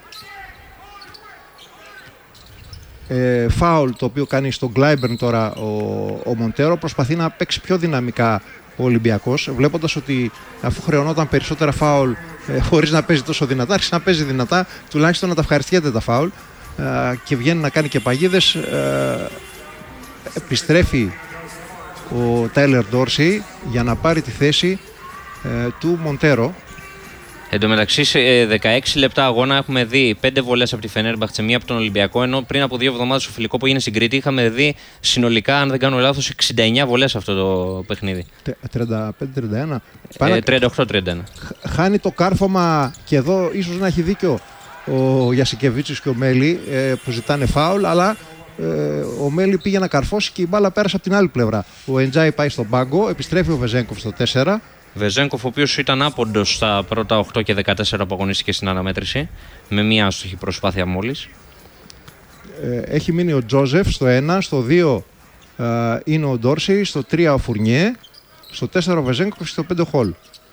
Ε, φάουλ το οποίο κάνει στον Γκλάιμπερν τώρα ο, ο Μοντέρο, προσπαθεί να παίξει πιο δυναμικά ο Ολυμπιακός, βλέποντας ότι αφού χρεωνόταν περισσότερα φάουλ ε, χωρίς να παίζει τόσο δυνατά, άρχισε να παίζει δυνατά, τουλάχιστον να τα ευχαριστιέται τα φάουλ, ε, και βγαίνει να κάνει και παγίδες. Ε, επιστρέφει ο Τάιλερ Ντόρσι για να πάρει τη θέση ε, του Μοντέρο. Εν τω μεταξύ, σε δεκαέξι λεπτά αγώνα έχουμε δει πέντε βολές από τη Φενέρμπαχτσε, μία από τον Ολυμπιακό. Ενώ πριν από δύο εβδομάδες στο φιλικό που έγινε στην Κρήτη είχαμε δει συνολικά, αν δεν κάνω λάθος, εξήντα εννιά βολές αυτό το παιχνίδι. τριάντα πέντε τριάντα ένα. Ε, τριάντα οκτώ τριάντα ένα. Χάνει το κάρφωμα και εδώ ίσως να έχει δίκιο ο Γιασικεβίτσιος και ο Μέλη ε, που ζητάνε φάουλ, αλλά ε, ο Μέλη πήγε να καρφώσει και η μπάλα πέρασε από την άλλη πλευρά. Ο Εντζάι πάει στον πάγκο, επιστρέφει ο Βεζέγκοφ στο τέσσερα. Βεζένκοφ, ο οποίος ήταν άποντος στα πρώτα οκτώ και δεκατέσσερα που αγωνίστηκε στην αναμέτρηση, με μία άστοχη προσπάθεια μόλις. Έχει μείνει ο Τζόζεφ στο ένα, στο δύο ε, είναι ο Ντόρσεϊ, στο τρία ο Φουρνιέ, στο τέσσερα ο Βεζένκοφ, στο πέντε ο Χολ.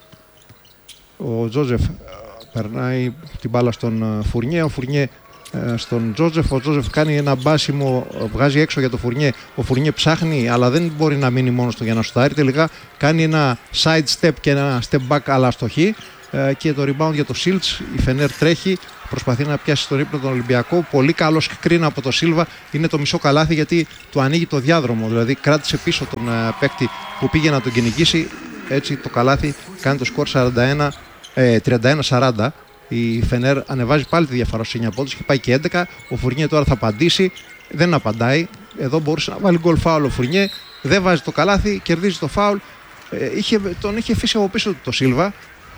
Ο Τζόζεφ ε, περνάει την μπάλα στον ε, Φουρνιέ, ο Φουρνιέ ε, στον Τζόζεφ, ο Τζόζεφ κάνει ένα μπάσιμο, βγάζει έξω για το Φουρνιέ, ο Φουρνιέ ψάχνει αλλά δεν μπορεί να μείνει μόνος του για να σουτάρει, τελικά κάνει ένα side step και ένα step back αλλά αστοχή ε, και το rebound για το Σίλτς, η Φενέρ τρέχει. Προσπαθεί να πιάσει στον ύπνο τον Ολυμπιακό. Πολύ καλό screen από το Σίλβα. Είναι το μισό καλάθι γιατί του ανοίγει το διάδρομο. Δηλαδή κράτησε πίσω τον uh, παίκτη που πήγε να τον κυνηγήσει. Έτσι το καλάθι κάνει το σκορ σαράντα ένα, ε, τριάντα ένα σαράντα. Η Φενέρ ανεβάζει πάλι τη διαφορά στους εννιά πόντους και πάει και έντεκα. Ο Φουρνιέ τώρα θα απαντήσει. Δεν απαντάει. Εδώ μπορούσε να βάλει γκολ φάουλ ο Φουρνιέ. Δεν βάζει το καλάθι, κερδίζει το φάουλ. Ε, είχε, τον είχε αφήσει από πίσω του το Σίλβα.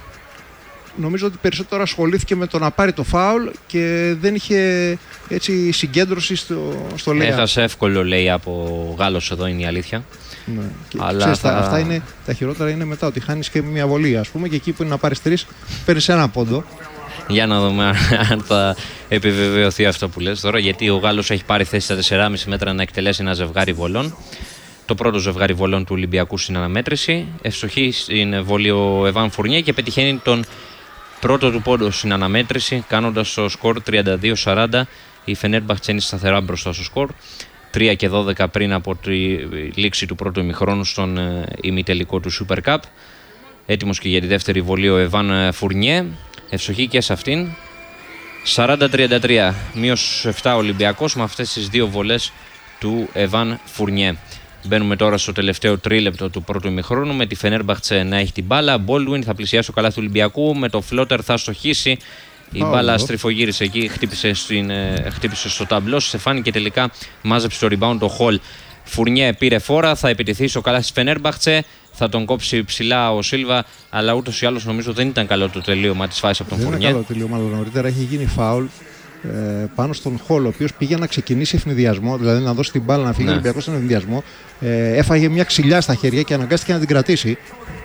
Νομίζω ότι περισσότερο ασχολήθηκε με το να πάρει το φάουλ και δεν είχε έτσι συγκέντρωση στο, στο λέει. Έχασε εύκολο, λέει, από Γάλλος, εδώ είναι η αλήθεια. Ναι. Και αλλά ξέρεις, θα... αυτά είναι, τα χειρότερα είναι μετά, ότι χάνεις και μια βολή, ας πούμε, και εκεί που είναι να πάρεις τρεις, παίρνεις ένα πόντο. Για να δούμε αν θα επιβεβαιωθεί αυτό που λες τώρα, γιατί ο Γάλλος έχει πάρει θέση στα τέσσερα κόμμα πέντε μέτρα να εκτελέσει ένα ζευγάρι βολών. Το πρώτο ζευγάρι βολών του Ολυμπιακού στην αναμέτρηση. Ευστοχή στην βολή ο Εβάν Φουρνιέ και πετυχαίνει τον πρώτο του πόντο στην αναμέτρηση, κάνοντας το σκορ τριάντα δύο σαράντα. Η Φενέρμπαχτσε είναι σταθερά μπροστά στο σκορ. τρία και δώδεκα πριν από τη λήξη του πρώτου ημιχρόνου στον ημιτελικό του Super Cup. Έτοιμος και για τη δεύτερη βολή ο Εβάν Φουρνιέ. Ευστοχή και σε αυτήν. σαράντα τριάντα τρία. Μείος επτά Ολυμπιακός με αυτές τις δύο βολές του Εβάν Φουρνιέ. Μπαίνουμε τώρα στο τελευταίο τρίλεπτο του πρώτου ημιχρόνου με τη Φενέρμπαχτσε να έχει την μπάλα. Μπόλτουιν θα πλησιάσει το καλάθι του Ολυμπιακού. Με το φλότερ θα στοχίσει. Η oh, μπάλα oh. στριφογύρισε εκεί, χτύπησε, στην, χτύπησε στο ταμπλό. Στεφάνι και τελικά μάζεψε το rebound το Χολ. Φουρνιέ πήρε φόρα, θα επιτεθεί στο καλάθι της Φενέρμπαχτσε. Θα τον κόψει ψηλά ο Σίλβα, αλλά ούτως ή άλλως νομίζω δεν ήταν καλό το τελείωμα της φάσης από τον Φουρνιέ. Δεν ήταν καλό το τελείωμα, αλλά νωρίτερα έχει γίνει φάουλ ε, πάνω στον Χολ, ο οποίος πήγε να ξεκινήσει ευνηδιασμό, δηλαδή να δώσει την μπάλα να φύγει ο Ολυμπιακός στον ευνηδιασμό. Ε, έφαγε μια ξυλιά στα χέρια και αναγκάστηκε να την κρατήσει.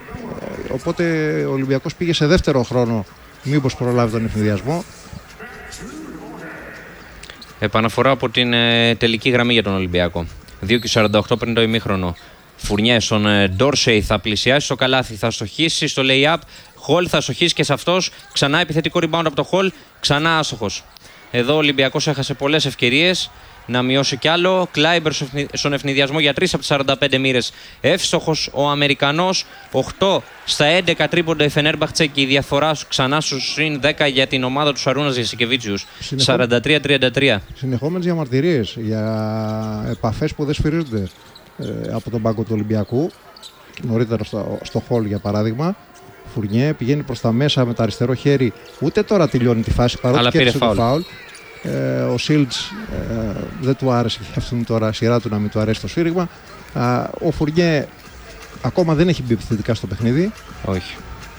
Ε, οπότε ο Ολυμπιακός πήγε σε δεύτερο χρόνο, μήπως προλάβει τον ευνηδιασμό. Επαναφορά από την ε, τελική γραμμή για τον Ολυμπιακό. δύο και σαράντα οκτώ πριν το ημίχρονο. Φουρνιέ στον Ντόρσεϊ θα πλησιάσει στο καλάθι, θα στοχίσει στο lay-up. Χολ θα στοχίσει και σε αυτός. Ξανά επιθετικό rebound από το Χολ, ξανά άστοχος. Εδώ ο Ολυμπιακός έχασε πολλές ευκαιρίες να μειώσει κι άλλο. Κλάιμπερ στον ευνηδιασμό για τρεις από τις σαράντα πέντε μοίρες. Εύστοχος ο Αμερικανός. οκτώ στα έντεκα τρίποντα η Φενέρμπαχτσε και η διαφορά ξανά στους συν δέκα για την ομάδα του Σαρούνας Γιασικεβίτσιους. Συνεχό... σαράντα τρία τριάντα τρία. Συνεχόμενες διαμαρτυρίες για επαφές που δεν σφυρίζονται ε, από τον πάγκο του Ολυμπιακού. Νωρίτερα στο, στο Χολ για παράδειγμα. Φουρνιέ πηγαίνει προς τα μέσα με το αριστερό χέρι. Ούτε τώρα τελειώνει τη φάση παρότι κέρδισε το φάουλ. Ε, ο Σίλτς ε, δεν του άρεσε και αυτήν τώρα σειρά του να μην του αρέσει το σφύριγμα. Ε, ο Φουρνιέ ακόμα δεν έχει μπει επιθετικά στο παιχνίδι. Όχι.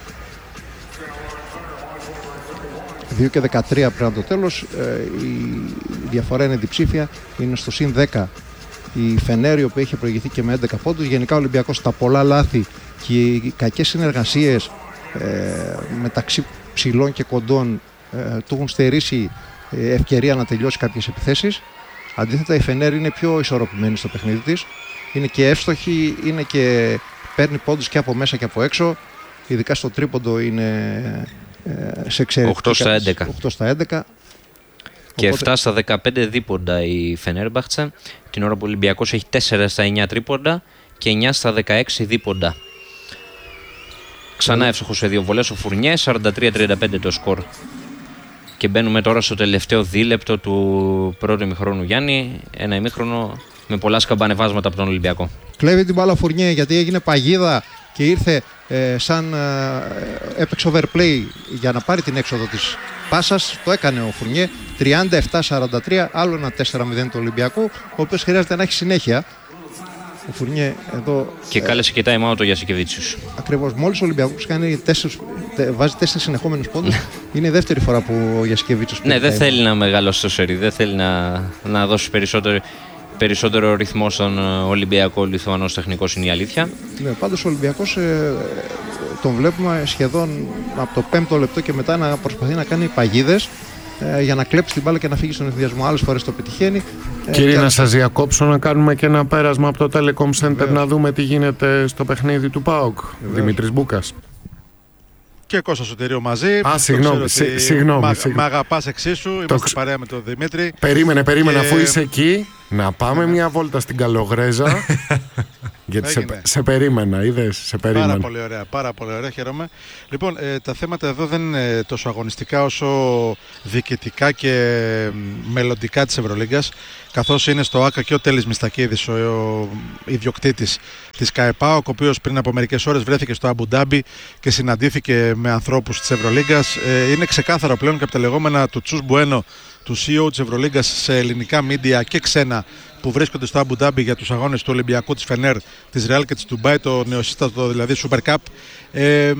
δύο και δεκατρία πριν από το τέλος. Ε, η διαφορά είναι διψήφια. Είναι στο συν δέκα η Φενέριο που είχε προηγηθεί και με έντεκα πόντους. Γενικά ο Ολυμπιακός τα πολλά λάθη και οι κακές συνεργασίες ε, μεταξύ ψηλών και κοντών ε, του έχουν στερήσει ε, ευκαιρία να τελειώσει κάποιες επιθέσεις. Αντίθετα η Φενέρ είναι πιο ισορροπημένη στο παιχνίδι της. Είναι και εύστοχη, είναι και παίρνει πόντους και από μέσα και από έξω. Ειδικά στο τρίποντο είναι ε, σε εξαιρετικά. οκτώ στα έντεκα. οκτώ στα έντεκα. Και οπότε... εφτά στα δεκαπέντε δίποντα η Φενέρμπαχτσε. Την ώρα που ο Ολυμπιακός έχει τέσσερα στα εννιά τρίποντα και εννιά στα δεκαέξι δίποντα. Ξανά εύστοχος σε δύο βολές ο Φουρνιέ, σαράντα τρία τριάντα πέντε το σκορ. Και μπαίνουμε τώρα στο τελευταίο δίλεπτο του πρώτου ημιχρόνου, Γιάννη. Ένα ημίχρονο με πολλά σκαμπανεβάσματα από τον Ολυμπιακό. Κλέβει την μπάλα Φουρνιέ γιατί έγινε παγίδα και ήρθε ε, σαν ε, έπαιξε overplay για να πάρει την έξοδο της πάσας. Το έκανε ο Φουρνιέ. τριάντα επτά σαράντα τρία, άλλο ένα τέσσερα μηδέν του Ολυμπιακού, ο οποίος χρειάζεται να έχει συνέχεια. Ο Φουρνιέ εδώ. Και κάλεσε και time out ο Γιασικεβίτσιους. Ακριβώς. Μόλις ο Ολυμπιακός κάνει τέσσερις, βάζει τέσσερις συνεχόμενους πόντους, είναι η δεύτερη φορά που ο Γιασικεβίτσιους. Ναι, δεν θέλει να μεγαλώσει το σερί. Δεν θέλει να, να δώσει περισσότερο, περισσότερο ρυθμό στον Ολυμπιακό. Λιθουανός τεχνικός είναι η αλήθεια. Ναι, πάντως ο Ολυμπιακός ε, τον βλέπουμε σχεδόν από το πέμπτο λεπτό και μετά να προσπαθεί να κάνει παγίδες ε, για να κλέψει την μπάλα και να φύγει στον ευθυνδιασμό. Άλλες φορές το πετυχαίνει. Κύριε, ε, να σας διακόψω να κάνουμε και ένα πέρασμα από το Telecom Center. Βεβαίως. Να δούμε τι γίνεται στο παιχνίδι του ΠΑΟΚ. Δημήτρης Μπούκας. Και Κώστα Σωτηρίου μαζί. Α, συγγνώμη, συγγνώμη. Μ' μ' αγαπάς εξίσου, είμαστε το... παρέα με τον Δημήτρη. Περίμενε, περίμενε, και... αφού είσαι εκεί, να πάμε μια βόλτα στην Καλογρέζα. Γιατί σε, σε περίμενα, είδες, σε περίμενα. Πάρα πολύ ωραία, πάρα πολύ ωραία, χαίρομαι. Λοιπόν, ε, τα θέματα εδώ δεν είναι τόσο αγωνιστικά όσο διοικητικά και μελλοντικά της Ευρωλίγκας, καθώς είναι στο ΆΚΑ και ο Τέλης Μιστακίδης, ο, ο ιδιοκτήτης της ΚΑΕΠΑΟΚ, ο οποίος πριν από μερικές ώρες βρέθηκε στο Αμπουντάμπι και συναντήθηκε με ανθρώπους της Ευρωλίγκας. Ε, είναι ξεκάθαρο πλέον και από τα λεγόμενα του Τσους Μπουένο, του σι ι ο της Ευρωλίγκας, σε ελληνικά μίντια και ξένα που βρίσκονται στο Αμπουντάμπι για τους αγώνες του Ολυμπιακού, της Φενέρ, της Ρεάλ και της Ντουμπάι, το νεοσύστατο δηλαδή Super Cup, ε,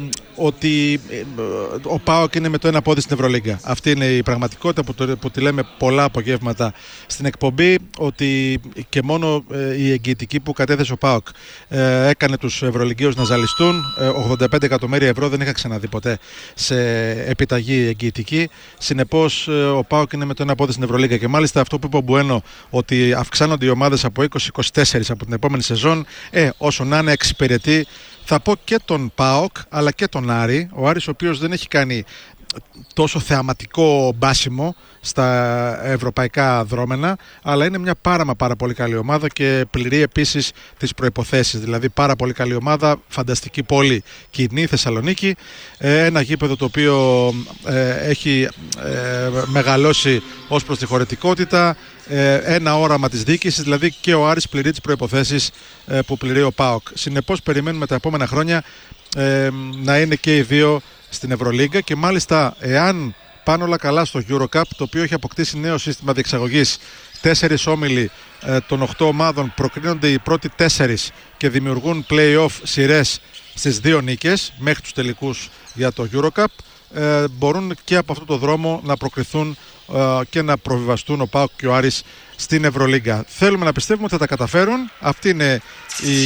ότι ε, ο ΠΑΟΚ είναι με το ένα πόδι στην Ευρωλίγκα. Αυτή είναι η πραγματικότητα που, το, που τη λέμε πολλά απογεύματα στην εκπομπή, ότι και μόνο ε, η εγγυητική που κατέθεσε ο ΠΑΟΚ ε, έκανε τους Ευρωλιγκαίους να ζαλιστούν. ε, ογδόντα πέντε εκατομμύρια ευρώ δεν είχα ξαναδεί ποτέ σε επιταγή εγγυητική. Συνεπώς ε, ο ΠΑΟΚ είναι με το ένα πόδι στην Ευρωλίγκα, και μάλιστα αυτό που είπε ο Μπουένο, ότι αυξάνονται οι ομάδες από είκοσι είκοσι τέσσερα από την επόμενη σεζόν, ε, όσο να είναι εξυπηρετεί, θα πω, και τον ΠΑΟΚ αλλά και τον Άρη. Ο Άρης, ο οποίος δεν έχει κάνει τόσο θεαματικό μπάσιμο στα ευρωπαϊκά δρόμενα, αλλά είναι μια πάρα μα πάρα πολύ καλή ομάδα και πληρεί επίσης τις προϋποθέσεις. Δηλαδή πάρα πολύ καλή ομάδα, φανταστική πόλη, κοινή Θεσσαλονίκη, ένα γήπεδο το οποίο ε, έχει ε, μεγαλώσει ως προς τη χωρητικότητα, ε, ένα όραμα της διοίκησης, δηλαδή και ο Άρης πληρεί τις προϋποθέσεις ε, που πληρεί ο ΠΑΟΚ. Συνεπώς περιμένουμε τα επόμενα χρόνια ε, να είναι και οι δύο στην Ευρωλίγκα, και μάλιστα εάν πάνε όλα καλά στο EuroCup, το οποίο έχει αποκτήσει νέο σύστημα διεξαγωγής, τέσσερις όμιλοι ε, των οκτώ ομάδων, προκρίνονται οι πρώτοι τέσσερις και δημιουργούν play-off σειρές στις δύο νίκες μέχρι τους τελικούς για το EuroCup, ε, μπορούν και από αυτό το δρόμο να προκριθούν ε, και να προβιβαστούν ο ΠΑΟΚ και ο Άρης στην Ευρωλίγκα. Θέλουμε να πιστεύουμε ότι θα τα καταφέρουν. Αυτή είναι η,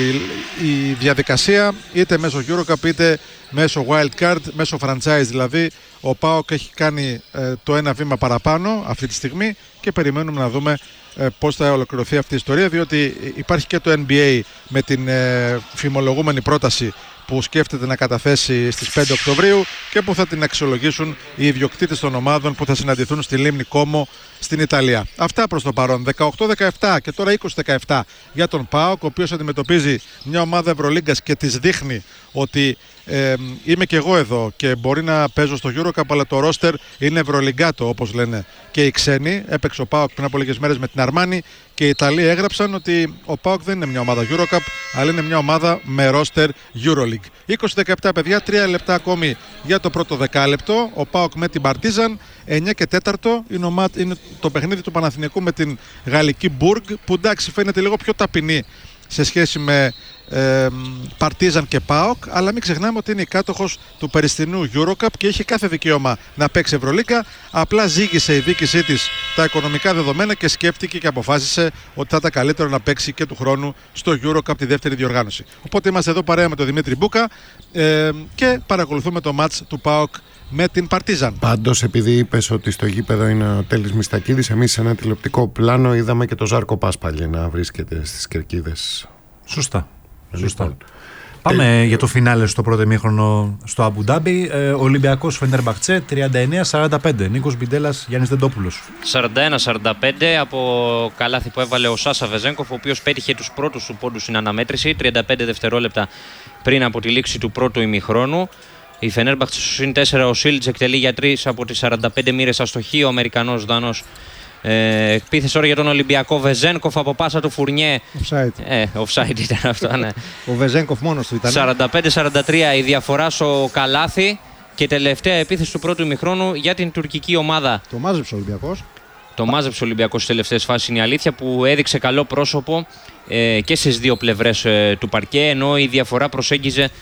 η διαδικασία, είτε μέσω EuroCup είτε μέσω wildcard, μέσω franchise δηλαδή. Ο ΠΑΟΚ έχει κάνει ε, το ένα βήμα παραπάνω αυτή τη στιγμή και περιμένουμε να δούμε ε, πώς θα ολοκληρωθεί αυτή η ιστορία, διότι υπάρχει και το N B A με την ε, φημολογούμενη πρόταση που σκέφτεται να καταθέσει στις πέντε Οκτωβρίου και που θα την αξιολογήσουν οι ιδιοκτήτες των ομάδων που θα συναντηθούν στη λίμνη Κόμο στην Ιταλία. Αυτά προς το παρόν. δεκαοκτώ δεκαεπτά και τώρα είκοσι δεκαεπτά για τον ΠΑΟΚ, ο οποίος αντιμετωπίζει μια ομάδα Ευρωλίγκας και της δείχνει ότι ε, είμαι και εγώ εδώ και μπορεί να παίζω στο EuroCup, αλλά το ρόστερ είναι ευρωλιγκάτο, όπως λένε και οι ξένοι. Έπαιξε ο ΠΑΟΚ πριν από λίγες μέρες με την Αρμάνι και οι Ιταλοί έγραψαν ότι ο ΠΑΟΚ δεν είναι μια ομάδα EuroCup, αλλά είναι μια ομάδα με ρόστερ EuroLeague. είκοσι δεκαεπτά παιδιά, τρία λεπτά ακόμη για το πρώτο δεκάλεπτο. Ο ΠΑΟΚ με την Παρτίζαν, εννιά και τέταρτο είναι, ομα... είναι το παιχνίδι του Παναθηναϊκού με την γαλλική Μπουργκ, που εντάξει φαίνεται λίγο πιο ταπεινή σε σχέση με ε, Παρτίζαν και ΠΑΟΚ, αλλά μην ξεχνάμε ότι είναι η κάτοχος του περιστινού EuroCup και έχει κάθε δικαίωμα να παίξει Ευρωλίγκα. Απλά ζήγησε η διοίκησή της τα οικονομικά δεδομένα και σκέφτηκε και αποφάσισε ότι θα ήταν καλύτερο να παίξει και του χρόνου στο EuroCup τη δεύτερη διοργάνωση. Οπότε είμαστε εδώ παρέα με τον Δημήτρη Μπούκα ε, και παρακολουθούμε το μάτς του ΠΑΟΚ με την Παρτίζαν. Πάντως, επειδή είπες ότι στο γήπεδο είναι ο Τέλης Μιστακίδης, εμείς σε ένα τηλεοπτικό πλάνο είδαμε και το Ζάρκο Πάσπαλη να βρίσκεται στις κερκίδες. Σωστά. Σωστά. Πάμε ε, για το φινάλε στο πρώτο ημίχρονο στο Αμπουντάμπι. Ε, Ολυμπιακός Φενέρμπαχτσε τριάντα εννέα σαράντα πέντε. Νίκος Μπιντέλας, Γιάννης Δεντόπουλος. σαράντα ένα σαράντα πέντε από καλάθι που έβαλε ο Σάσα Βεζένκοφ, ο οποίος πέτυχε τους πρώτους του πόντους στην αναμέτρηση, τριάντα πέντε δευτερόλεπτα πριν από τη λήξη του πρώτου ημιχρόνου. Η Φενέρμπαχτσε στο συν τέσσερα, ο Σίλτζ εκτελεί για τρεις από τις σαράντα πέντε μοίρες αστοχή. Ο Αμερικανός Δανός ε, εκπίθεση τώρα για τον Ολυμπιακό. Βεζένκοφ από πάσα του Φουρνιέ. Offside. Ε, offside ήταν αυτό, ναι. Ο Βεζένκοφ μόνος του ήταν. σαράντα πέντε σαράντα τρία η διαφορά στο καλάθι και τελευταία επίθεση του πρώτου ημιχρόνου για την τουρκική ομάδα. Το μάζεψε ο Ολυμπιακός. Το μάζεψε ο Ολυμπιακός στις τελευταίες φάσεις, είναι η αλήθεια, που έδειξε καλό πρόσωπο ε, και στις δύο πλευρές ε, του παρκέ, ενώ η διαφορά προσέγγιζε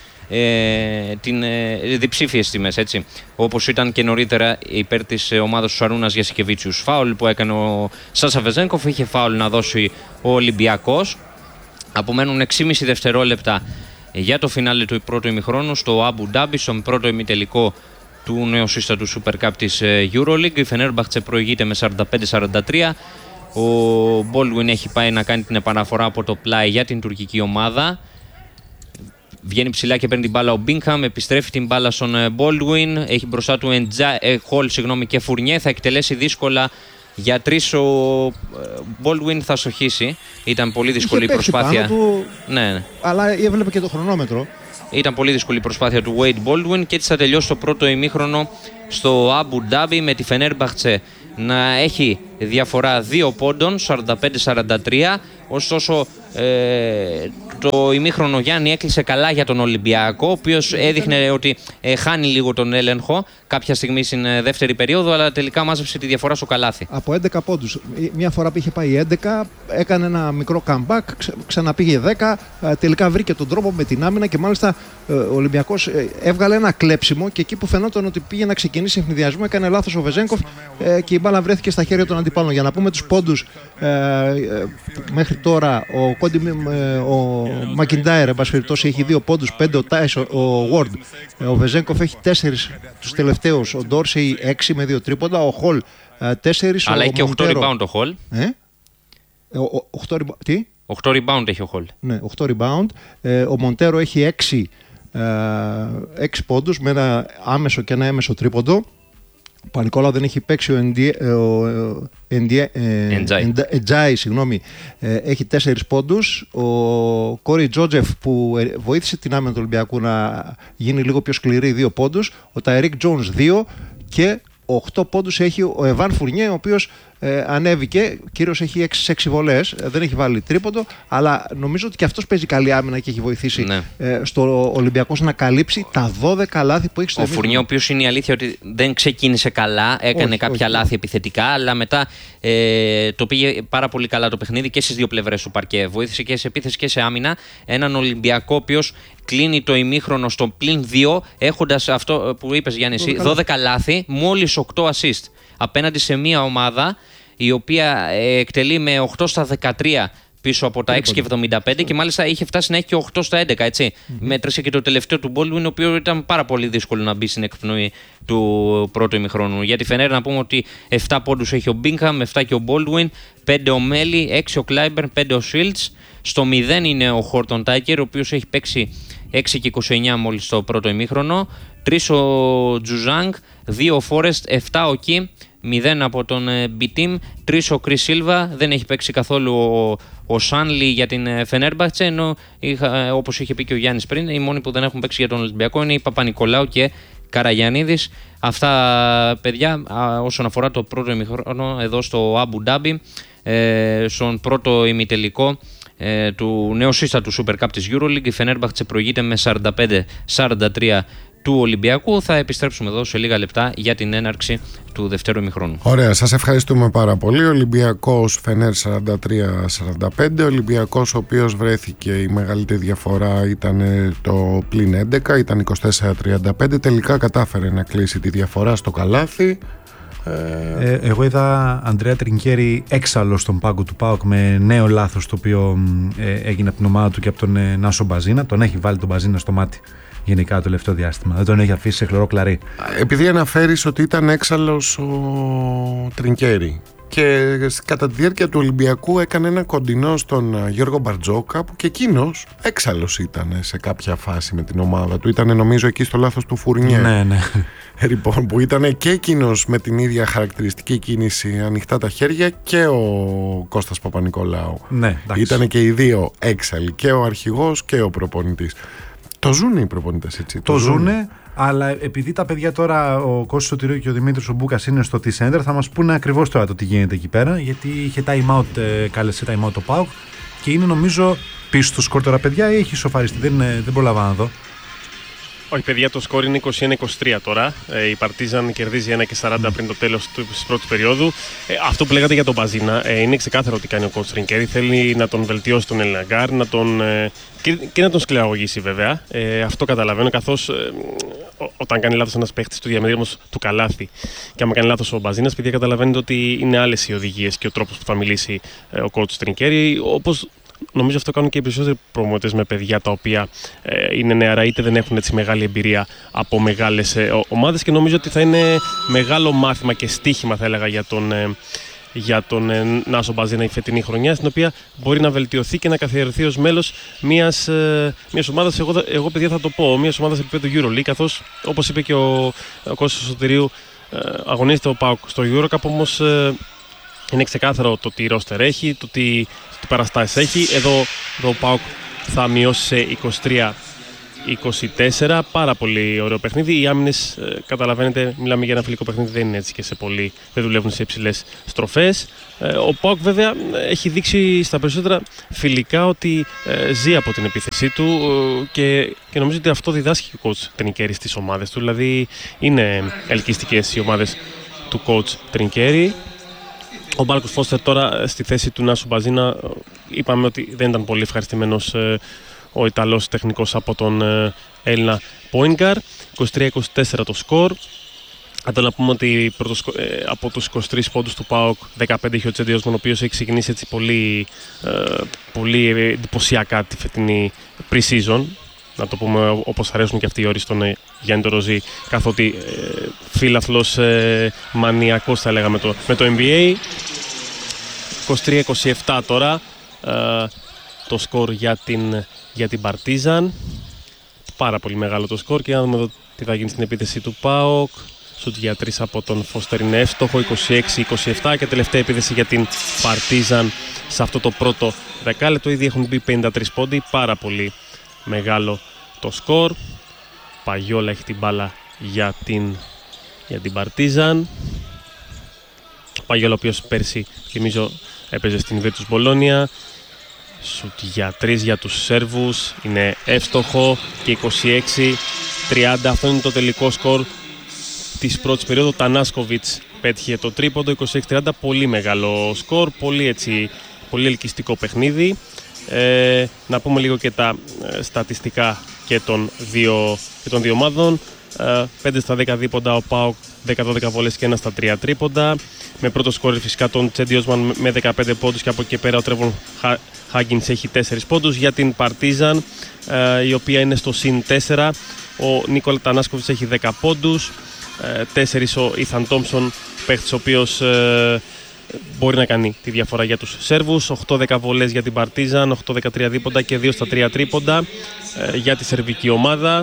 Ε, την ε, διψήφιες τιμές, έτσι, όπως ήταν και νωρίτερα υπέρ της ε, ομάδας του Σαρούνας Γιασικεβίτσιους. Φάουλ που έκανε ο Σάσα Βεζένκοφ, είχε φάουλ να δώσει ο Ολυμπιακός. Απομένουν έξι και μισό δευτερόλεπτα για το φινάλε του πρώτου ημιχρόνου στο Αμπου Ντάμπι, στον πρώτο ημιτελικό του νεοσύστατου Super Cup της EuroLeague. Η Φενέρμπαχτσε προηγείται με σαράντα πέντε σαράντα τρία. Ο Baldwin έχει πάει να κάνει την επαναφορά από το πλάι για την τουρκική ομάδα. Βγαίνει ψηλά και παίρνει την μπάλα ο Μπίνχαμ, επιστρέφει την μπάλα στον Baldwin. Έχει μπροστά του Χολ συγγνώμη, και Φουρνιέ. Θα εκτελέσει δύσκολα για τρεις. Ο Baldwin θα στοχίσει. Ήταν πολύ δύσκολη η προσπάθεια. Του, ναι, ναι. Αλλά έβλεπε και το χρονόμετρο. Ήταν πολύ δύσκολη η προσπάθεια του Wade Baldwin και έτσι θα τελειώσει το πρώτο ημίχρονο στο Αμπου Ντάμπι με τη Φενέρμπαχτσε να έχει διαφορά δύο πόντων, σαράντα πέντε σαράντα τρία. Ωστόσο ε, το ημίχρονο Γιάννη έκλεισε καλά για τον Ολυμπιακό, ο οποίος έδειχνε ότι ε, χάνει λίγο τον έλεγχο κάποια στιγμή στην ε, δεύτερη περίοδο, αλλά τελικά μάζεψε τη διαφορά στο καλάθι. Από έντεκα πόντους. Μια φορά που είχε πάει έντεκα, έκανε ένα μικρό comeback, ξα, ξαναπήγε δέκα, ε, τελικά βρήκε τον τρόπο με την άμυνα και μάλιστα ε, ο Ολυμπιακός ε, έβγαλε ένα κλέψιμο και εκεί που φαινόταν ότι πήγε να ξεκινήσει ευνηδιασμό, έκανε λάθος ο Βεζένκοφ ε, και η μπάλα βρέθηκε στα χέρια των αντιπάλων. Για να πούμε τους πόντους ε, ε, μέχρι τώρα, ο, Κόντι, ε, ο Μακιντάιρ, εν πάση περιπτώσει, έχει δύο πόντους, πέντε ο Τάις, ο Ward. Ε, ο Βεζένκοφ έχει τέσσερις τους τελευταίους, ο Ντόρσεϊ έξι με δύο τρίποντα, ο Χολ τέσσερις. Αλλά έχει και οκτώ rebound ο Χολ. Ε? οκτώ, τι? οκτώ rebound έχει ο Χολ. Ναι, οκτώ rebound. Ε, ο Μοντέρο έχει έξι, ε, έξι πόντους με ένα άμεσο και ένα έμεσο τρίποντο. Ο Πανικόλαο δεν έχει παίξει, ο Εντζάι, συγγνώμη, έχει τέσσερις πόντους. Ο Κόρι Τζότζεφ που βοήθησε την άμυνα του Ολυμπιακού να γίνει λίγο πιο σκληρή, δύο πόντους. Ο Ταϊρίκ Τζόνς δύο και οκτώ πόντους έχει ο Εβάν Φουρνιέ, ο οποίος ε, ανέβηκε, κύριος έχει έξι έξι βολές, ε, δεν έχει βάλει τρίποντο, αλλά νομίζω ότι και αυτός παίζει καλή άμυνα και έχει βοηθήσει ναι. ε, στο Ολυμπιακός να καλύψει τα δώδεκα λάθη που έχει στο Ο Φουρνιέ, ο οποίος είναι η αλήθεια ότι δεν ξεκίνησε καλά, έκανε όχι, κάποια όχι, λάθη όχι. επιθετικά, αλλά μετά ε, το πήγε πάρα πολύ καλά το παιχνίδι και στις δύο πλευρές του παρκέ. Βοήθησε και σε επίθεση και σε άμυνα. Έναν Ολυμπιακό, ο οποίος κλείνει το ημίχρονο στο πλην δύο, έχοντας αυτό που είπες Γιάννη, εσύ, δώδεκα λάθη, μόλις οκτώ assist. Απέναντι σε μια ομάδα η οποία εκτελεί με οκτώ στα δεκατρία πίσω από τα έξι και εβδομήντα πέντε και μάλιστα είχε φτάσει να έχει και οκτώ στα έντεκα, έτσι. Mm-hmm. Μέτρησε και το τελευταίο του Baldwin, ο οποίο ήταν πάρα πολύ δύσκολο να μπει στην εκπνοή του πρώτου ημιχρόνου. Για τη Φενέρ να πούμε ότι επτά πόντους έχει ο Μπίνχαμ, επτά και ο Baldwin, πέντε ο Μέλι, έξι ο Κλάιμπερν, πέντε ο Shields. Στο μηδέν είναι ο Χόρτον Τάικερ, ο οποίος έχει παίξει έξι και είκοσι εννέα μόλις το πρώτο ημίχρονο, τρία ο Τζουζάνγκ, δύο ο Φόρεστ, επτά ο Κι, μηδέν από τον B-Team, τρία ο Κρις Σίλβα, δεν έχει παίξει καθόλου ο, ο Σάνλι για την Φενέρμπαχτσε, ενώ είχα, όπως είχε πει και ο Γιάννης πριν, οι μόνοι που δεν έχουν παίξει για τον Ολυμπιακό είναι η Παπα-Νικολάου και Καραγιαννίδης. Αυτά παιδιά όσον αφορά το πρώτο ημιχρόνο εδώ στο Αμπου Ντάμπι, ε, στον πρώτο ημιτελικό ε, του νεοσύστατου Super Cup της EuroLeague. Η Φενέρμπαχτσε προηγείται με σαράντα πέντε σαράντα τρία του Ολυμπιακού. Θα επιστρέψουμε εδώ σε λίγα λεπτά για την έναρξη του δευτέρου ημιχρόνου. Ωραία, σας ευχαριστούμε πάρα πολύ. Ολυμπιακός Φενέρ σαράντα τρία σαράντα πέντε. Ολυμπιακός ο οποίος βρέθηκε, η μεγαλύτερη διαφορά ήταν το πλην έντεκα, ήταν είκοσι τέσσερα τριάντα πέντε. Τελικά κατάφερε να κλείσει τη διαφορά στο καλάθι. Ε, εγώ είδα Αντρέα Τρινκέρι έξαλλο στον πάγκο του ΠΑΟΚ με νέο λάθος το οποίο ε, έγινε από την ομάδα του και από τον ε, Νάσο Μπαζίνα. Τον έχει βάλει τον Μπαζίνα στο μάτι γενικά το τελευταίο διάστημα. Δεν τον έχει αφήσει σε χλωρό κλαρί. Επειδή αναφέρεις ότι ήταν έξαλλος ο Τρινκέρι και κατά τη διάρκεια του Ολυμπιακού έκανε ένα κοντινό στον Γιώργο Μπαρτζόκα που και εκείνος έξαλλος ήταν σε κάποια φάση με την ομάδα του. Ήταν νομίζω εκεί στο λάθος του Φουρνιέ. Ναι, ναι. Λοιπόν, που ήταν και εκείνος με την ίδια χαρακτηριστική κίνηση, ανοιχτά τα χέρια, και ο Κώστας Παπα-Νικολάου. Ναι, ήταν και οι δύο έξαλλοι, και ο αρχηγός και ο προπονητής. Το ζουνε οι προπονητές έτσι. Το, το ζουνε, αλλά επειδή τα παιδιά τώρα, ο Κώστας Σωτηρίου και ο Δημήτρης ο Μπούκας είναι στο T-Center, θα μας πούνε ακριβώς τώρα το τι γίνεται εκεί πέρα, γιατί είχε time out, ε, κάλεσε time out το ΠΑΟΚ και είναι νομίζω πίσω στο σκορ τώρα παιδιά, ή έχει σοφαριστεί, δεν, δεν προλαβαίνω να δω. Όχι παιδιά, το σκορ είναι είκοσι ένα είκοσι τρία τώρα. Ε, η Παρτίζαν κερδίζει ένα και σαράντα mm. πριν το τέλος της πρώτης περίοδου. Ε, αυτό που λέγατε για τον Μπαζίνα, ε, είναι ξεκάθαρο τι κάνει ο coach Τρινκέρι. Θέλει να τον βελτιώσει τον Ελναγκάρ, να τον, ε, και, και να τον σκληραγωγήσει βέβαια. Ε, αυτό καταλαβαίνω, καθώς ε, όταν κάνει λάθος ένας παίχτης του διαμερίσματος του καλάθι και άμα κάνει λάθος ο Μπαζίνας, παιδιά καταλαβαίνετε ότι είναι άλλες οι οδηγίες και ο τρόπος που θα μιλήσει ε, ο coach Τρινκέρι. Όπως νομίζω αυτό κάνουν και οι περισσότεροι προμοτές με παιδιά τα οποία ε, είναι νεαρά, είτε δεν έχουν έτσι μεγάλη εμπειρία από μεγάλες ε, ομάδες, και νομίζω ότι θα είναι μεγάλο μάθημα και στοίχημα, θα έλεγα, για τον, ε, για τον ε, Νάσο Μπαζίνα η φετινή χρονιά, στην οποία μπορεί να βελτιωθεί και να καθιερωθεί ως μέλος μιας, ε, μιας ομάδας, εγώ, εγώ παιδιά θα το πω, μιας ομάδας επίπεδου EuroLeague, καθώς όπως είπε και ο, ο Κώστας Σωτηρίου, ε, αγωνίζεται ο ΠΑΟΚ στο EuroCup, όμως ε, είναι ξεκάθαρο το τι ρόστερ έχει, το τι, το τι παραστάσεις έχει. Εδώ, εδώ ο ΠΑΟΚ θα μειώσει σε είκοσι τρία είκοσι τέσσερα, πάρα πολύ ωραίο παιχνίδι. Οι άμυνες, ε, καταλαβαίνετε, μιλάμε για ένα φιλικό παιχνίδι, δεν είναι έτσι και σε πολύ, δεν δουλεύουν σε υψηλές στροφές. Ε, ο ΠΑΟΚ βέβαια έχει δείξει στα περισσότερα φιλικά ότι ε, ζει από την επίθεσή του ε, και, και νομίζω ότι αυτό διδάσκει ο coach Τρινκέρι στις ομάδες του, δηλαδή είναι ελκυστικές οι ομάδες του coach Τρινκέρι. Ο Μάρκος Φώστερ τώρα στη θέση του Νάσου Μπαζίνα, είπαμε ότι δεν ήταν πολύ ευχαριστημένος ε, ο Ιταλός τεχνικός από τον ε, Έλληνα Πόινγκαρ. είκοσι τρία είκοσι τέσσερα το σκορ. Αντί να πούμε ότι πρώτος, ε, από τους είκοσι τρεις πόντους του ΠΑΟΚ δεκαπέντε είχε ο Τσέντι Όσμαν, ο οποίος έχει ξεκινήσει έτσι πολύ, ε, πολύ εντυπωσιακά τη φετινή pre-season. Να το πούμε όπως αρέσουν και αυτοί οι όροι στον ε, Γιάννη το Ροζή, καθότι ε, φίλαθλος ε, μανιακός θα έλεγα με το, με το N B A. είκοσι τρία είκοσι επτά τώρα ε, το σκορ για την, για την Παρτίζαν. Πάρα πολύ μεγάλο το σκορ, και να δούμε εδώ τι θα γίνει στην επίθεση του ΠΑΟΚ. Σουτ για τρεις από τον Φώστερ είναι εύστοχο, είκοσι έξι είκοσι επτά, και τελευταία επίθεση για την Παρτίζαν σε αυτό το πρώτο δεκάλεπτο. Ήδη έχουν μπει πενήντα τρεις πόντοι, πάρα πολύ μεγάλο το σκορ. Παγιόλα έχει την μπάλα για την, για την Παρτίζαν. Παγιόλα, ο οποίος πέρσι, θυμίζω, έπαιζε στην Βίρτους Μπολόνια. Σουτ για τρεις για τους Σέρβους είναι εύστοχο, και είκοσι έξι τριάντα. Αυτό είναι το τελικό σκορ της πρώτης περίοδου. Τανάσκοβιτς πέτυχε το τρίποντο, είκοσι έξι τριάντα. Πολύ μεγάλο σκορ, πολύ, έτσι, πολύ ελκυστικό παιχνίδι. Ε, να πούμε λίγο και τα ε, στατιστικά και των δύο, και των δύο ομάδων. Ε, πέντε στα δέκα δίποντα ο ΠΑΟΚ, δέκα δώδεκα βολές και ένα στα τρία τρίποντα. Με πρώτο σκόρ φυσικά τον Τσέντι Όσμαν με δεκαπέντε πόντους, και από εκεί πέρα ο Τρέβον Χάγκινς έχει τέσσερις πόντους. Για την Παρτίζαν, ε, η οποία είναι στο συν τέσσερα, ο Νίκολα Τανάσκοβιτς έχει δέκα πόντους, ε, τέσσερις ο Ίθαν Τόμψον, παίχτης ο οποίος ε, μπορεί να κάνει τη διαφορά για τους Σέρβους. οκτώ δέκα βολές για την Παρτίζαν, οκτώ δεκατρία δίποντα και δύο στα τρία τρίποντα ε, για τη σερβική ομάδα.